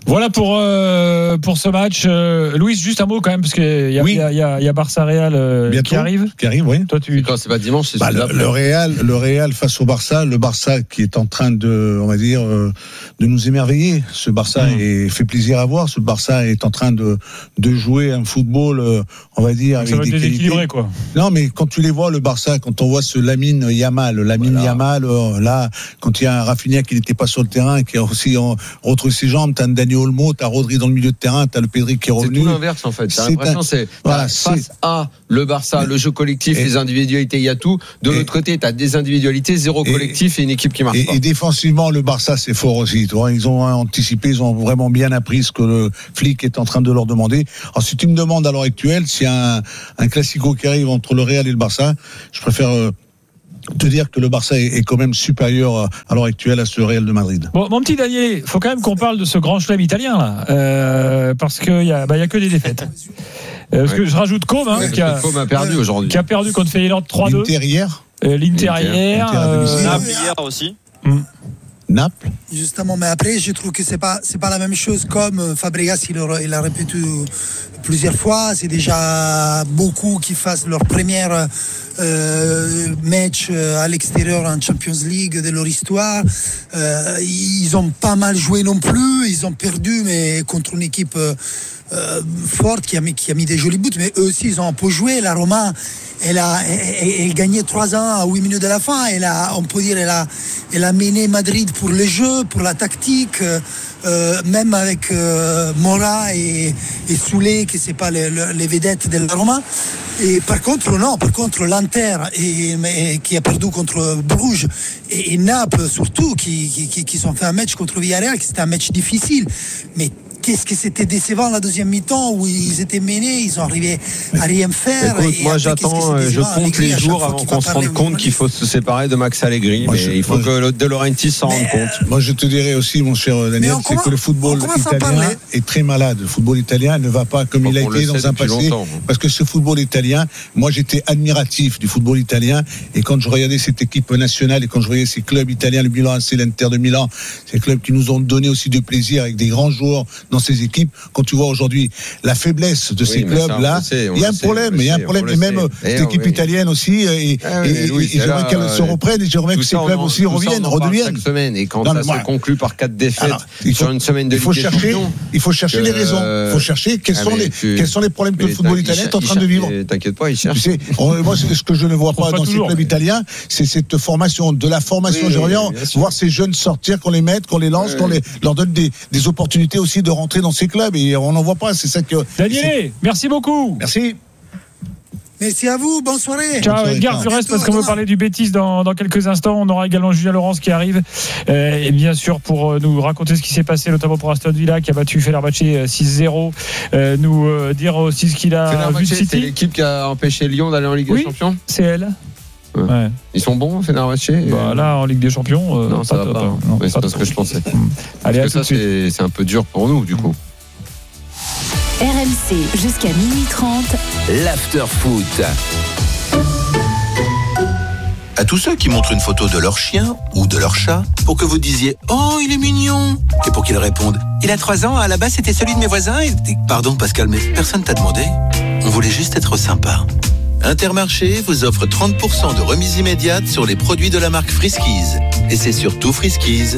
Voilà pour euh, pour ce match. Euh, Louis, juste un mot quand même parce que il y a Oui. il y a, il y a, il y a Barça Real euh, Bientôt, qui arrive. Qui arrive, oui. Toi, tu. Quand c'est pas dimanche, c'est Bah, celui le, d'après. le Real, le Real face au Barça, le Barça qui est en train de, on va dire, euh, de nous émerveiller. Ce Barça Mmh. est, fait plaisir à voir. Ce Barça est en train de de jouer un football, euh, on va dire, Ça avec va des déséquilibrer qualités. quoi. Non, mais quand tu les vois, le Barça, quand on voit ce Lamine Yamal, Lamine Voilà. Yamal, euh, là, quand il y a un Rafinha qui n'était pas sur le terrain et qui a aussi en, retrouvé ses jambes, t'as un Dani Olmo, t'as Rodri dans le milieu de terrain, t'as le Pedri qui est C'est revenu. tout l'inverse en fait. T'as C'est l'impression un- c'est voilà, t'as face c'est- à le Barça, le jeu collectif, Et- les individualités, il y a tout. De Et- l'autre côté, t'as des individualités, zéro Et- collectif et une équipe qui marche Et, pas. et défensivement, le Barça, c'est fort aussi. Tu vois, ils ont anticipé, ils ont vraiment bien appris ce que le flic est en train de leur demander. Alors, si tu me demandes à l'heure actuelle, s'il y a un, un classico qui arrive entre le Real et le Barça, je préfère euh, te dire que le Barça est, est quand même supérieur à, à l'heure actuelle à ce Real de Madrid. Bon, mon petit Daniel, faut quand même qu'on parle de ce grand chelem italien là, euh, parce que y a, bah, y a que des défaites. Euh, parce Ouais. que je rajoute Com, hein, Ouais, qui, a, Comme a perdu aujourd'hui. qui a perdu contre Feyenoord trois deux. L'Inter hier, Euh, L'Inter L'Inter. hier. L'Inter à domicile. euh, Naples hier aussi. Naples. Justement, mais après, je trouve que c'est pas c'est pas la même chose comme euh, Fabregas, il, aura- il a répété plusieurs fois. C'est déjà beaucoup qui fassent leur première euh, match euh, à l'extérieur en Champions League de leur histoire. Euh, ils ont pas mal joué non plus. Ils ont perdu, mais contre une équipe euh, euh, forte qui a, mis, qui a mis des jolis buts. Mais eux aussi, ils ont un peu joué. La Roma, elle a elle, elle gagné trois ans à huit minutes de la fin. Elle a, on peut dire, elle a, elle a mené Madrid pour le jeu, pour la tactique, euh, euh, même avec euh, Mora et, et Soulé, qui c'est pas les, les vedettes de la Roma. Et par contre, non, par contre, l'Inter, et, mais, qui a perdu contre Bruges, et, et Naples surtout, qui, qui, qui, qui ont fait un match contre Villarreal, qui c'était un match difficile. Mais qu'est-ce que c'était décevant la deuxième mi-temps où ils étaient menés, ils sont arrivés à rien faire. Écoute, et moi après, j'attends, qu'est-ce que c'est je décevant, compte Allegri, les à chaque jours fois avant qu'il qu'on va se parler rende aux compte qu'il faut se séparer de Max Allegri. Moi, Mais je- il faut moi, que De Laurentiis s'en rende Mais, compte. Moi, je te dirais aussi, mon cher Daniel, Mais on c'est commence- que le football on commence à en italien parler. est très malade. Le football italien ne va pas comme Bon, il a on le été sait dans un depuis passé. longtemps. Parce que ce football italien, moi, j'étais admiratif du football italien. Et quand je regardais cette équipe nationale et quand je voyais ces clubs italiens, le Milan A C, l'Inter de Milan, ces clubs qui nous ont donné aussi de plaisir avec des grands joueurs dans ces équipes, quand tu vois aujourd'hui la faiblesse de Oui, ces mais ça, on clubs-là, le sait, on il y a le un sait, problème. on le Il y a un sait, problème. on Et le même sait. cette Eh, équipe oui. italienne aussi. Et, Ah oui, et- mais Louis, et- et j'aimerais là, qu'elle se euh, reprenne et j'aimerais Tout que ces ça, on clubs en- aussi tout ça, reviennent, on en parle redeviennent. chaque semaine. Et quand Non, ça mais moi- se conclut par quatre défaites Alors, il faut- sur une semaine de il faut Ligue des chercher, Champions, il faut chercher que- les raisons. Il faut chercher quels Ah, sont mais les tu- quels sont les problèmes que mais le football il italien est cher- en train de il vivre. cher- T'inquiète pas, il cherche. Tu sais, on- moi, ce que je ne vois pas pas dans toujours, ces clubs mais- italiens, c'est cette formation, de la formation, Oui, j'aimerais oui, bien sûr. voir ces jeunes sortir, qu'on les mette, qu'on les lance, Oui. qu'on les, leur donne des, des opportunités aussi de rentrer dans ces clubs. Et on n'en voit pas. C'est ça que. Daniel, merci beaucoup. Merci. Merci à vous, bonne soirée. Ciao, soirée, Edgar, ciao. tu restes parce qu'on À veut demain. parler du Betis dans, dans quelques instants. On aura également Julien Laurence qui arrive. Euh, et bien sûr, pour euh, nous raconter ce qui s'est passé, notamment pour Aston Villa qui a battu Fenerbahçe euh, six zéro. Euh, nous euh, dire aussi ce qu'il a vu de Fenerbahçe, c'est City. l'équipe qui a empêché Lyon d'aller en Ligue Oui. des Champions. C'est elle. Ouais. Ouais. Ils sont bons, Fenerbahçe. Bah, là, en Ligue des Champions, euh, non, ça pas va top, pas. hein. Non, Ouais, c'est pas pas ce top. que je pensais. Allez, à Parce tout que de ça, suite. c'est c'est un peu dur pour nous, du coup. R M C jusqu'à minuit trente. L'after-foot. À tous ceux qui montrent une photo de leur chien ou de leur chat pour que vous disiez « Oh, il est mignon !» et pour qu'ils répondent « Il a trois ans, à la base c'était celui de mes voisins et... » Pardon Pascal, mais personne t'a demandé. On voulait juste être sympa. Intermarché vous offre trente pour cent de remise immédiate sur les produits de la marque Friskies. Et c'est surtout Friskies.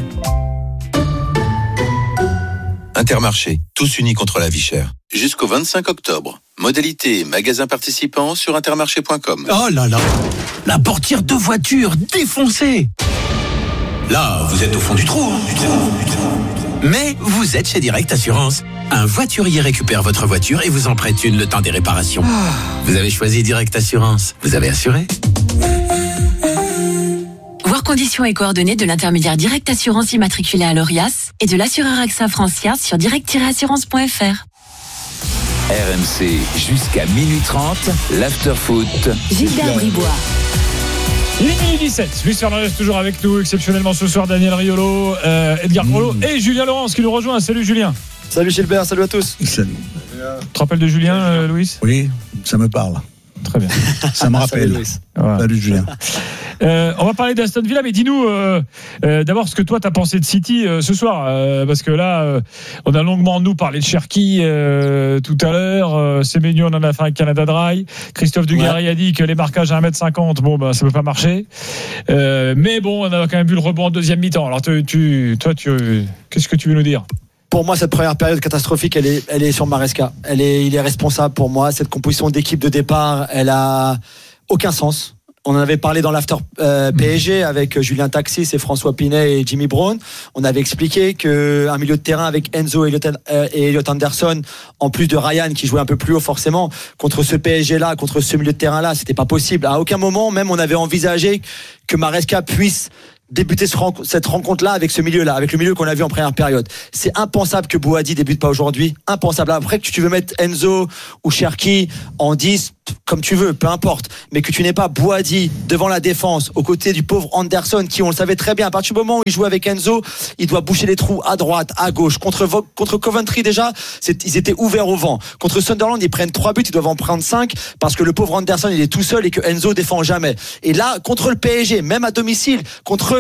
Intermarché, tous unis contre la vie chère. Jusqu'au vingt-cinq octobre. Modalité et magasins participants sur intermarché point com. Oh là là, la portière de voiture défoncée. Là, vous êtes au fond du trou, hein, du trou, du trou. Mais vous êtes chez Direct Assurance. Un voiturier récupère votre voiture et vous en prête une le temps des réparations. Vous avez choisi Direct Assurance. Vous avez assuré. Voir conditions et coordonnées de l'intermédiaire Direct Assurance immatriculé à l'Orias et de l'assureur AXA Francia sur direct tiret assurance point f r. R M C jusqu'à minuit trente, l'after-foot. Gilbert Bribois. Il est minuit dix-sept. Luis Fernandez toujours avec nous, exceptionnellement ce soir, Daniel Riolo, euh, Edgar Polo Mmh. et Julien Laurence qui nous rejoint. Salut Julien. Salut Gilbert, salut à tous. Salut. Tu te rappelles de Julien, euh, Louis? Oui, ça me parle. Très bien. Ça me rappelle. Salut, voilà. Salut Julien. Euh, on va parler d'Aston Villa, mais dis-nous euh, euh, d'abord ce que toi t'as pensé de City euh, ce soir, euh, parce que là, euh, on a longuement nous parlé de Cherki euh, tout à l'heure. Euh, Semenyo, on en a fait un Canada Dry. Christophe Dugarry ouais. a dit que les marquages à un mètre cinquante, bon ben ça peut pas marcher. Euh, mais bon, on a quand même vu le rebond en deuxième mi-temps. Alors tu, tu, toi, tu, qu'est-ce que tu veux nous dire? Pour moi, cette première période catastrophique, elle est, elle est sur Maresca. Elle est, il est responsable pour moi. Cette composition d'équipe de départ, elle a aucun sens. On en avait parlé dans l'after euh, P S G avec Julien Taxis et François Pinet et Jimmy Brown. On avait expliqué qu'un milieu de terrain avec Enzo et Elliot, euh, et Elliot Anderson, en plus de Ryan qui jouait un peu plus haut forcément, contre ce P S G-là, contre ce milieu de terrain-là, c'était pas possible. À aucun moment, même, on avait envisagé que Maresca puisse débuter cette rencontre-là avec ce milieu-là, avec le milieu qu'on a vu en première période. C'est impensable que Bouhaddi débute pas aujourd'hui. Impensable. Après que tu veux mettre Enzo ou Cherki en dix, comme tu veux, peu importe. Mais que tu n'aies pas Bouhaddi devant la défense, aux côtés du pauvre Anderson, qui, on le savait très bien, à partir du moment où il joue avec Enzo, il doit boucher les trous à droite, à gauche. Contre, contre Coventry, déjà, c'est, ils étaient ouverts au vent. Contre Sunderland, ils prennent trois buts, ils doivent en prendre cinq, parce que le pauvre Anderson, il est tout seul et que Enzo défend jamais. Et là, contre le P S G, même à domicile, contre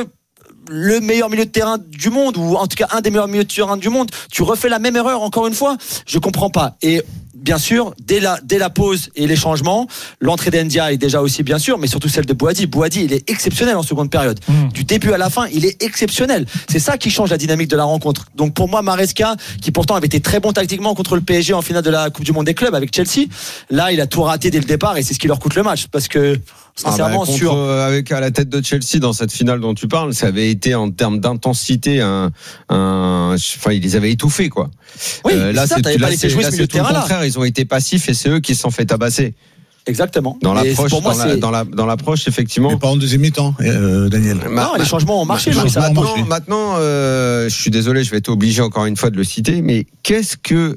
le meilleur milieu de terrain du monde, ou en tout cas un des meilleurs milieux de terrain du monde, tu refais la même erreur encore une fois. Je comprends pas. Et bien sûr, dès la, dès la pause et les changements, l'entrée d'Endia est déjà aussi bien sûr, mais surtout celle de Bouhaddi. Bouhaddi, il est exceptionnel en seconde période. Mmh. Du début à la fin, il est exceptionnel. C'est ça qui change la dynamique de la rencontre. Donc pour moi, Maresca, qui pourtant avait été très bon tactiquement contre le P S G en finale de la Coupe du Monde des clubs avec Chelsea, là, il a tout raté dès le départ et c'est ce qui leur coûte le match. Parce que sincèrement, ah bah, contre, sur euh, avec à la tête de Chelsea dans cette finale dont tu parles, ça avait été en termes d'intensité un, un, enfin ils les avaient étouffés quoi. Oui, euh, là ça, c'est, t'avais là, pas laissé jouer là, ce milieu de tout le terrain contraire, là. Ils ont été passifs et c'est eux qui se sont fait tabasser. Exactement. Dans l'approche, pour moi, dans, la, dans, la, dans l'approche, effectivement. Mais pas en deuxième mi-temps, euh, Daniel. Non, bah, les changements ont marché. Bah, ça maintenant, a marché. maintenant euh, je suis désolé, je vais être obligé encore une fois de le citer, mais qu'est-ce que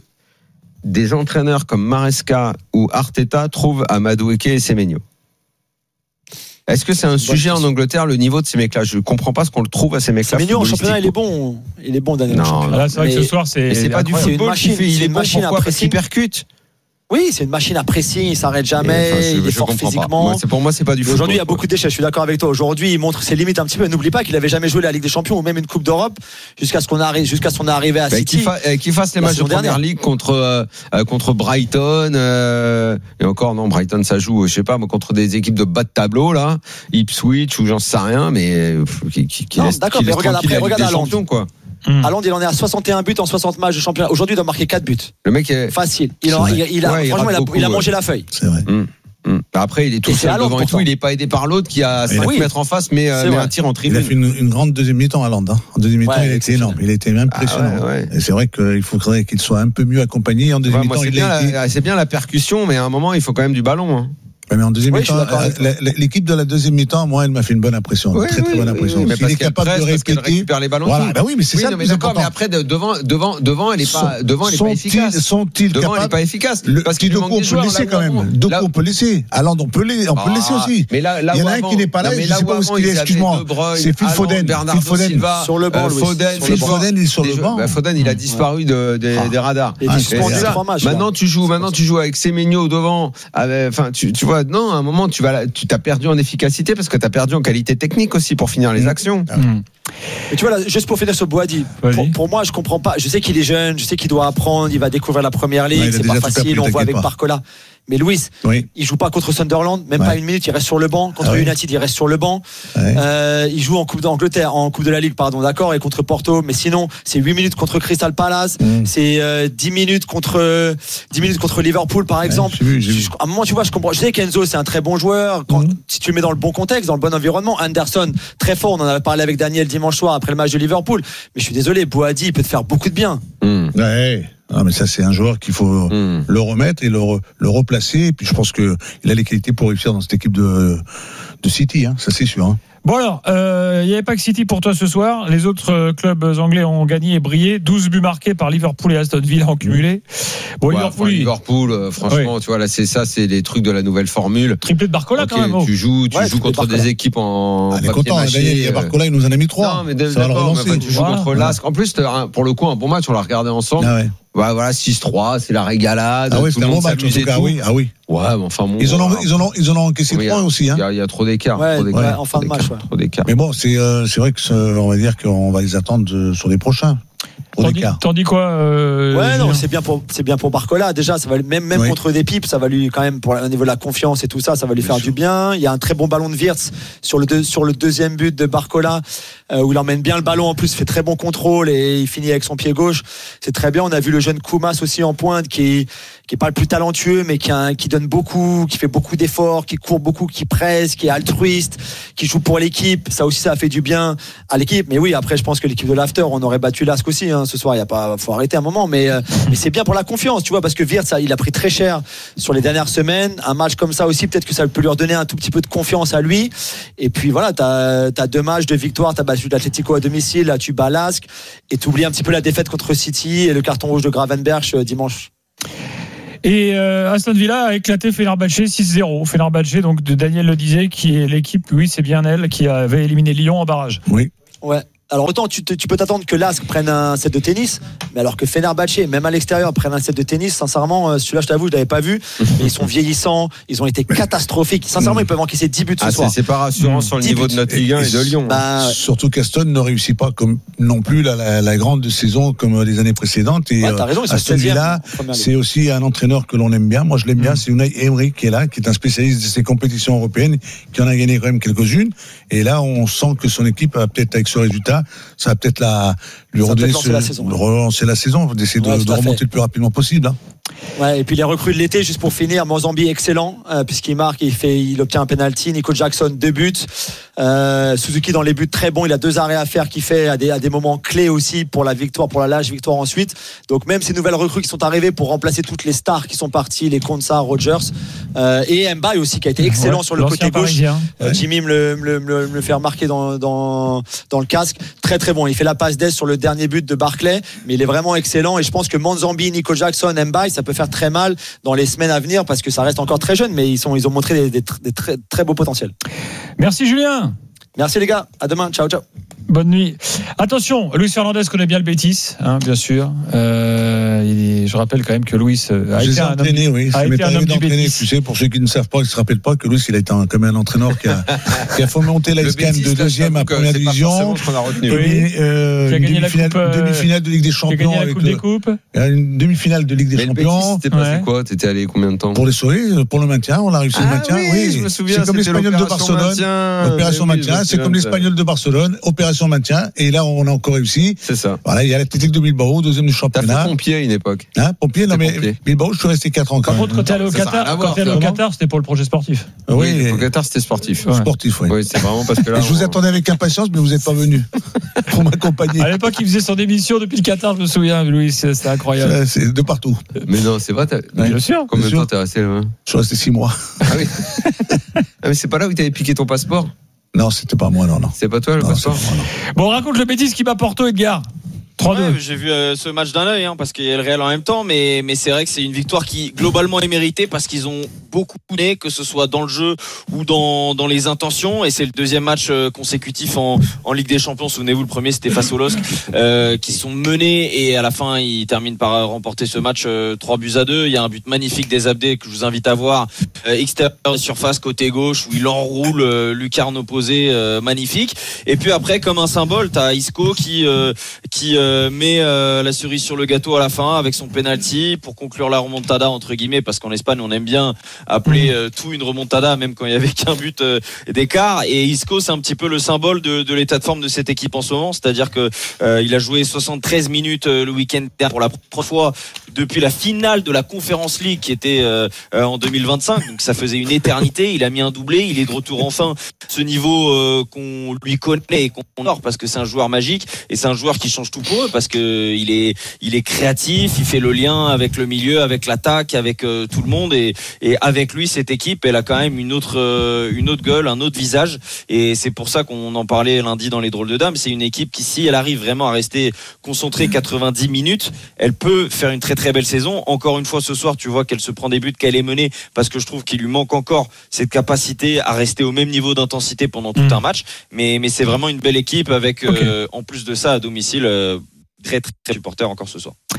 des entraîneurs comme Maresca ou Arteta trouvent à Madueke et Semenyo? Est-ce que c'est un sujet en Angleterre, le niveau de ces mecs-là? Je comprends pas ce qu'on le trouve à ces mecs-là. Semenyo en championnat, il est bon. Il est bon, Daniel. Non, là, c'est vrai mais, que ce soir, c'est. Mais c'est pas du football qui fait. Il est bon pourquoi? Parce qu'il percute. Oui, c'est une machine à pressing, il s'arrête jamais, enfin, je, il est fort physiquement. Moi, c'est pour moi, c'est pas du football. Aujourd'hui, il y a beaucoup de déchets, je suis d'accord avec toi. Aujourd'hui, il montre ses limites un petit peu. N'oublie pas qu'il avait jamais joué la Ligue des Champions ou même une Coupe d'Europe jusqu'à ce qu'on arrive, jusqu'à son arrivée à bah, City. Qu'il, fa, qu'il fasse les matchs de Première Ligue contre euh, contre Brighton euh, et encore non, Brighton ça joue, je sais pas, mais contre des équipes de bas de tableau là, Ipswich ou j'en sais rien, mais qui, qui, qui non, laisse, d'accord, qui mais laisse regarde après, regarde à Londres quoi. Mmh. Haaland, il en est à soixante et un buts en soixante matchs de championnat. Aujourd'hui, il doit marquer quatre buts. Le mec est facile. Il, en, il, il a, ouais, franchement, il, il, a, beaucoup, il a mangé ouais. la feuille. C'est vrai. Mmh. Mmh. Après, il est tout seul devant et tout. Il est pas aidé par l'autre qui a cinq oui. mètres en face, mais, euh, mais un tir en tribune. Il a fait une, une grande deuxième mi-temps à Londres. Hein. En deuxième mi-temps, ouais, il a été énorme. Il a été impressionnant. Ah ouais, ouais. Et c'est vrai qu'il faudrait qu'il soit un peu mieux accompagné. En deuxième ouais, mi-temps, moi, c'est, il bien a été... la, c'est bien la percussion, mais à un moment, il faut quand même du ballon. Hein. Mais en deuxième oui, mi-temps, euh, l'équipe de la deuxième mi-temps, moi, elle m'a fait une bonne impression, une oui, très très oui, bonne impression. Oui, il est capable presse, de répéter, récupère les ballons. Voilà, bah oui, mais c'est oui, ça. Non, mais d'accord, mais après devant, devant, devant, elle est pas, devant, elle est pas efficace. Sont-ils devant, capables elle est pas efficace. Le, parce qu'il Doku, on peut laisser quand même. Doku, on peut laisser. Haaland, on peut laisser, on peut laisser aussi. Mais là, il y en a un qui n'est pas là. Je sais pas où il est. Excuse-moi. C'est Phil Foden. Phil Foden sur le banc. Phil Foden, il est sur le banc. Foden, il a disparu des radars. Maintenant, tu joues, maintenant, tu joues avec Semenyo devant. Enfin, tu vois, non, à un moment, tu vas, tu t'as perdu en efficacité parce que t'as perdu en qualité technique aussi pour finir les actions. Mmh. Mais tu vois là, juste pour finir sur Bouhaddi, pour, pour moi, je comprends pas. Je sais qu'il est jeune, je sais qu'il doit apprendre, il va découvrir la première ligue, ouais, c'est pas facile. On voit avec Barcola. Mais Louis, oui. il joue pas contre Sunderland, même ouais. pas une minute, il reste sur le banc. Contre ah ouais. United, il reste sur le banc. Ouais. Euh, il joue en Coupe d'Angleterre, en Coupe de la Ligue, pardon, d'accord, et contre Porto. Mais sinon, c'est huit minutes contre Crystal Palace, mm. c'est euh, dix minutes contre dix minutes contre Liverpool, par exemple. Ouais, j'ai vu, j'ai vu. À un moment, tu vois, je comprends. Je sais qu'Enzo, c'est un très bon joueur. Quand, mm. Si tu le mets dans le bon contexte, dans le bon environnement, Anderson, très fort. On en avait parlé avec Daniel dimanche soir après le match de Liverpool. Mais je suis désolé, Bouhaddi, il peut te faire beaucoup de bien. Mm. Ouais. Ah, mais ça, c'est un joueur qu'il faut mmh. le remettre et le, re, le replacer. Et puis, je pense qu'il a les qualités pour réussir dans cette équipe de, de City, hein, ça c'est sûr. Hein. Bon alors, il euh, n'y avait pas que City pour toi ce soir. Les autres euh, clubs anglais ont gagné et brillé. douze buts marqués par Liverpool et Aston Villa en cumulé. Bon, ouais, Liverpool, enfin, Liverpool euh, franchement, oui. tu vois, là, c'est ça, c'est les trucs de la nouvelle formule. Triplé de Barcola okay, quand même. Oh. Tu joues, tu ouais, joues contre des équipes en ah, papier content, mâché. Daniel, Barcola, il nous en a mis trois. Non, mais d'accord, mais enfin, tu joues ah, contre ouais. Lask. En plus, pour le coup, un bon match, on l'a regardé ensemble. Ah ouais. Ouais, voilà, six trois, c'est la régalade. Ah oui, tout c'est le un monde bon match, en s'amusait tout cas, tout. oui. Ah oui. Ouais, mais enfin bon. Ils en ont, voilà. ils en ont, ils en ont encaissé Oui, trois aussi, hein. Il y a, il y a trop d'écart. Ouais, trop d'écart, ouais, trop en fin de d'écart, match, ouais. Trop d'écart. Mais bon, c'est, euh, c'est vrai que, ça, on va dire qu'on va les attendre de, sur les prochains. T'en dis, t'en dis quoi euh, Ouais, non, Julien c'est bien pour c'est bien pour Barcola. Déjà, ça va même même Oui. contre des pipes, ça va lui quand même pour au niveau de la confiance et tout ça, ça va lui Bien faire sûr. du bien. Il y a un très bon ballon de Wirtz sur le deux, sur le deuxième but de Barcola euh, où il emmène bien le ballon. En plus, il fait très bon contrôle et il finit avec son pied gauche. C'est très bien. On a vu le jeune Koumas aussi en pointe qui qui est pas le plus talentueux, mais qui a un- qui donne beaucoup, qui fait beaucoup d'efforts, qui court beaucoup, qui presse, qui est altruiste, qui joue pour l'équipe. Ça aussi, ça a fait du bien à l'équipe. Mais oui, après, je pense que l'équipe de l'After, on aurait battu l'Asc aussi hein, ce soir. Il y a pas, faut arrêter un moment, mais euh, mais c'est bien pour la confiance, tu vois, parce que Wirtz, ça, il a pris très cher sur les dernières semaines. Un match comme ça aussi, peut-être que ça peut lui redonner un tout petit peu de confiance à lui. Et puis voilà, t'as as deux matchs de victoire, t'as battu l'Atlético à domicile, là tu bats l'Asc, et t'oublies un petit peu la défaite contre City et le carton rouge de Gravenberch euh, dimanche. Et euh, Aston Villa a éclaté Fenerbahçe six zéro. Fenerbahçe, donc de Daniel le disait, qui est l'équipe, oui, c'est bien elle, qui avait éliminé Lyon en barrage. Oui. Ouais. Alors autant tu, te- tu peux t'attendre que l'Asc prenne un set de tennis, mais alors que Fenerbahçe, même à l'extérieur, prenne un set de tennis, sincèrement, euh, celui-là je t'avoue, je l'avais pas vu. Mais ils sont vieillissants, ils ont été catastrophiques. Sincèrement, ils peuvent encaisser dix buts ce Ah, soir. c'est, c'est pas rassurant sur le dix niveau buts. de notre Ligue un et de Lyon. Bah, ouais. Surtout qu'Aston ne réussit pas comme non plus la, la, la grande saison comme les années précédentes. Et Ouais, t'as raison, ils sont Aston seizième Villa, en première ligue. c'est aussi un entraîneur que l'on aime bien. Moi, je l'aime bien. C'est Unai Emery qui est là, qui est un spécialiste de ces compétitions européennes, qui en a gagné quand même quelques-unes. Et là, on sent que son équipe, a peut-être avec ce résultat, ça va peut-être la, lui Ça va redonner peut-être lancer ce- la saison, ouais. relancer la saison, d'essayer de, Ouais, tout de à remonter fait. le plus rapidement possible. Hein. Ouais, et puis les recrues de l'été, juste pour finir, Mozambique excellent, euh, puisqu'il marque, il fait, il obtient un penalty. Nico Jackson deux buts, euh, Suzuki dans les buts très bon, il a deux arrêts à faire qu'il fait à des, à des moments clés aussi pour la victoire, pour la lâche victoire ensuite. Donc même ces nouvelles recrues qui sont arrivées pour remplacer toutes les stars qui sont parties, les Konsa, Rogers euh, et Mbaye aussi qui a été excellent Ouais, sur le l'ancien côté gauche. Parisien. Euh, Jimmy me le, me le, me le- me le fait remarquer dans, dans, dans le casque. Très très bon. Il fait la passe d'aise sur le dernier but de Barclay, mais il est vraiment excellent. Et je pense que Manzambi, Nico Jackson, Mbaye, ça peut faire très mal dans les semaines à venir parce que ça reste encore très jeune, mais ils, sont, ils ont montré des, des, tr- des très, très beaux potentiels. Merci Julien. Merci les gars. À demain. Ciao, ciao. Bonne nuit. Attention, Luis Fernandez connaît bien le Betis, hein, bien sûr. Euh, il est- je rappelle quand même que Luis euh, a Je les été ai un homme, entraînés, oui. a Ça m'est été un arrivé homme du d'entraîner, Betis. tu sais, pour ceux qui ne savent pas, qui ne se rappellent pas, que Louis, il a été un, comme un entraîneur qui a, qui a fait monter la Le S C A M Betis, de là, deuxième à j'avoue que première c'est pas division. forcément ce qu'on a retenu. Oui. Et, euh, Qui a une gagné la demi-finale, coupe, euh, demi-finale de Ligue des Qui a Champions. gagné la avec Coupe le- des Coupes. Une demi-finale de Ligue des Mais le Betis, Champions. c'était passé Ouais. quoi? T'étais allé combien de temps? Pour les sauver, pour le maintien, on a réussi le Ah maintien. oui, Oui, je me souviens, c'est comme c'était l'Espagnol de l'opération Barcelone. maintien. Opération Mais oui, je maintien, me c'est comme souviens de ça. l'Espagnol de Barcelone, opération maintien. Et là, on a encore réussi. C'est ça. Voilà, il y a l'Athletic de Bilbao, deuxième du T'as fait championnat. pompier à une époque. Hein, pompier, non T'es mais pompier. Bilbao, je suis resté quatre ans quand Par même. contre, quand t'es allé au Ça, ça a rien à Qatar, voir, quand t'es allé au finalement. Qatar, c'était pour le projet sportif. Oui, Oui, et- au Qatar, c'était sportif. Ouais. sportif, oui. Oui, c'est vraiment parce que là. Et je vous on- attendais avec impatience, mais vous n'êtes pas venu pour m'accompagner. À l'époque, il faisait son émission depuis le Qatar, je me souviens, Louis, c'était incroyable. Ça, C'est de partout. Mais non, c'est vrai. t'as- Bien sûr. Combien de Bien temps sûr. t'es resté là? Je suis resté six mois. Ah oui. Ah, mais c'est pas là où t'avais piqué ton passeport? Non, c'était pas moi, non, non. C'est pas toi le Non, c'est passeport? pas moi, non. Bon, raconte le Betis qui bat Porto, Edgar. trois deux. Ouais, j'ai vu euh, ce match d'un œil hein, parce qu'il y a le Real en même temps, mais, mais c'est vrai que c'est une victoire qui globalement est méritée parce qu'ils ont beaucoup mené, que ce soit dans le jeu ou dans, dans les intentions, et c'est le deuxième match euh, consécutif en, en Ligue des Champions. Souvenez-vous, le premier c'était face au L O S C, euh, qui sont menés et à la fin ils terminent par euh, remporter ce match euh, trois buts à deux. Il y a un but magnifique des Abdé que je vous invite à voir, euh, extérieur de surface côté gauche où il enroule euh, lucarne opposée, euh, magnifique. Et puis après, comme un symbole, t'as Isco qui euh, qui euh, met euh, la cerise sur le gâteau à la fin avec son penalty pour conclure la remontada entre guillemets, parce qu'en Espagne on aime bien appeler euh, tout une remontada même quand il y avait qu'un but euh, d'écart. Et Isco, c'est un petit peu le symbole de, de l'état de forme de cette équipe en ce moment, c'est-à-dire que euh, il a joué soixante-treize minutes euh, le week-end dernier pour la première fois depuis la finale de la Conference League qui était euh, euh, en deux mille vingt-cinq, donc ça faisait une éternité. Il a mis un doublé, il est de retour enfin ce niveau euh, qu'on lui connaît et qu'on honore parce que c'est un joueur magique et c'est un joueur qui change tout pour eux parce que il est il est créatif, il fait le lien avec le milieu, avec l'attaque, avec euh, tout le monde, et, et avec lui cette équipe elle a quand même une autre euh, une autre gueule, un autre visage, et c'est pour ça qu'on en parlait lundi dans les drôles de dames. C'est une équipe qui, si elle arrive vraiment à rester concentrée quatre-vingt-dix minutes, elle peut faire une très très belle saison. Encore une fois ce soir tu vois qu'elle se prend des buts, qu'elle est menée, parce que je trouve qu'il lui manque encore cette capacité à rester au même niveau d'intensité pendant tout Mmh. un match, mais, mais c'est vraiment une belle équipe avec Okay. euh, en plus de ça à domicile euh, très très, très supporters encore ce soir.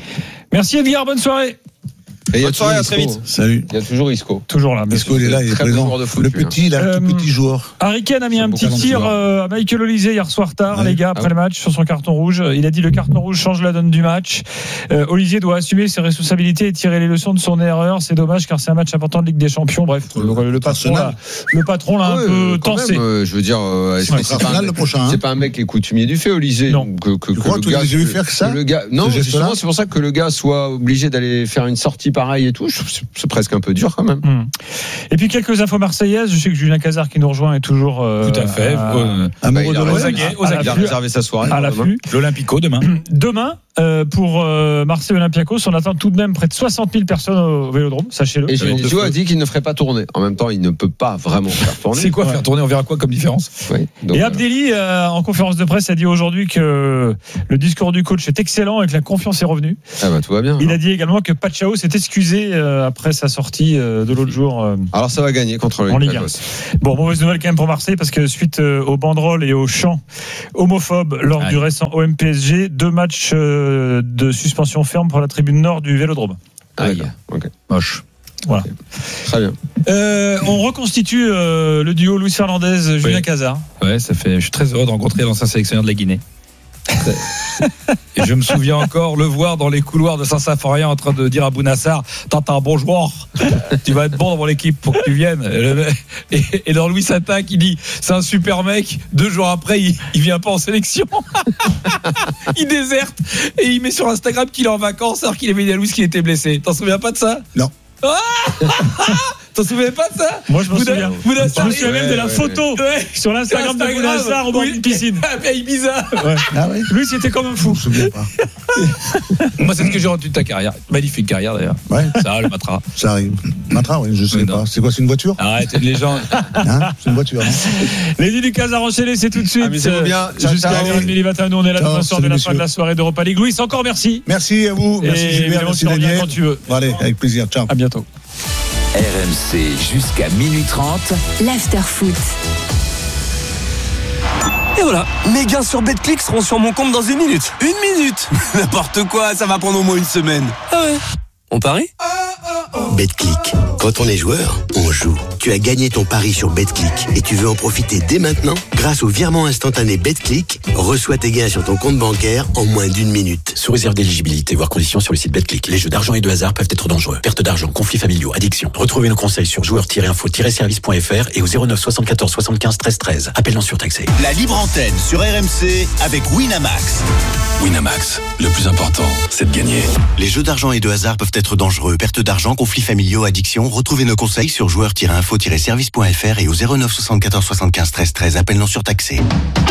Merci Edgar, bonne soirée. Et il y a Bonne soirée, toujours à très Isco. vite. Salut. Il y a toujours Isco. Toujours là. Isco, il est là, il est Très bon présent. joueur de foot, Le lui, petit, là, Euh, le tout petit joueur. Harry Kane a mis C'est un un petit bon tir talent, euh, à Michael Olise hier soir tard, Ouais. les gars, Ah après ouais. le match, sur son carton rouge. Il a dit le carton rouge change la donne du match. Euh, Olise doit assumer ses responsabilités et tirer les leçons de son erreur. C'est dommage car c'est un match important de Ligue des Champions. Bref, donc, le, le patron l'a, le patron l'a Ah un ouais, peu quand tensé. même, euh, je veux dire, euh, est-ce Ouais, que c'est c'est pas, final, un, le prochain, hein. c'est pas un mec qui est coutumier du fait, Olysée. Non. Que, que, Tu que crois, le tu gars, les as vu que- faire ça que le gars, non, Ce geste-là justement, c'est pour ça que le gars soit obligé d'aller faire une sortie pareille et tout. Je- C'est, c'est presque un peu dur quand même. Hmm. Et puis quelques infos marseillaises. Je sais que Julien Cazard qui nous rejoint est toujours euh, Tout à fait. à- Euh, Bah, Amoureux il de a l'O M. aux aguets, aux Il a aguets. réservé sa soirée. à pour l'afflux. L'Olympico demain. Demain, euh, pour euh, Marseille Olympiakos, on attend tout de même près de soixante mille personnes au Vélodrome, sachez-le. Et Le nombre de Genesio a feux. dit qu'il ne ferait pas tourner. En même temps, il ne peut pas vraiment faire tourner. C'est quoi Ouais. faire tourner? On verra quoi comme différence? Oui, donc, Et euh, Abdelli, euh, en conférence de presse, a dit aujourd'hui que le discours du coach est excellent et que la confiance est revenue. ah bah, tout va bien. Il alors. a dit également que Pachao s'est excusé euh, après sa sortie euh, de l'autre jour. euh, Alors ça va gagner contre le En Ligue un. Olympiakos. Bon, mauvaise nouvelle quand même pour Marseille parce que suite euh, aux banderoles et aux chants homophobes lors Aïe. du récent O M P S G, deux matchs euh, de suspension ferme pour la tribune nord du Vélodrome. Aïe. Ok. Moche. Voilà. Très bien. Euh, on reconstitue euh, le duo Luis Fernandez, Julien Oui. Cazard. Ouais, ça fait. Je suis très heureux de rencontrer l'ancien sélectionneur de la Guinée. Et je me souviens encore le voir dans les couloirs de Saint-Symphorien en train de dire à Bounassar: t'as un bon joueur, tu vas être bon dans mon équipe pour que tu viennes. Et, le- et, et dans Louis Satin qui dit: c'est un super mec. Deux jours après, il, il vient pas en sélection. Il déserte et il met sur Instagram qu'il est en vacances alors qu'il avait dit à Louis qu'il était blessé. T'en souviens pas de ça? Non. T'en souviens pas de ça? Moi, je m'en Bouda- souviens. Bounassar, Je me souviens il- même de la ouais, photo Ouais. sur l'Instagram de Instagram, Bounassar au bord oui. d'une piscine. À Ibiza. Ouais. Ah ouais. Lui, c'était comme un fou. Je me souviens pas. Moi, c'est ce que j'ai retenu de ta carrière. Magnifique carrière d'ailleurs. Ouais, Ça, le Matra. ça arrive. Matra, oui, je sais Mais pas. non. C'est quoi, c'est une voiture Arrête, une légende. Hein C'est une voiture. hein Les dix du Casar enchaîné, c'est tout de suite. Amusez-vous bien. Euh, Jusqu'à Ciao, ciao. vingt vingt vingt et un, nous on est là Ciao, demain soir de salut, la fin de la messieurs. soirée d'Europa League. Louis, encore merci. Merci à vous. Merci Et Gilbert, évidemment, merci tu reviens Daniel. quand tu veux. Bon, allez, avec plaisir. Ciao. À bientôt. R M C jusqu'à minuit trente. L'after-foot. Et voilà, mes gains sur BetClick seront sur mon compte dans une minute. Une minute N'importe quoi, ça va prendre au moins une semaine. Ah ouais. On parie ? BetClick. Quand on est joueur, on joue. Tu as gagné ton pari sur BetClick et tu veux en profiter dès maintenant? Grâce au virement instantané BetClick, reçois tes gains sur ton compte bancaire en moins d'une minute. Sous réserve d'éligibilité, voire conditions sur le site BetClick. Les jeux d'argent et de hasard peuvent être dangereux. Perte d'argent, conflits familiaux, addiction. Retrouvez nos conseils sur joueurs tiret info tiret service point f r et au zéro neuf soixante-quatorze soixante-quinze treize treize. Appel non surtaxé. La libre antenne sur R M C avec Winamax. Winamax, le plus important, c'est de gagner. Les jeux d'argent et de hasard peuvent être dangereux. Perte d'argent, conflits familiaux, addiction. Retrouvez nos conseils sur joueurs tiret info tiret service point f r et au zéro neuf soixante-quatorze soixante-quinze treize treize. Appel non surtaxé.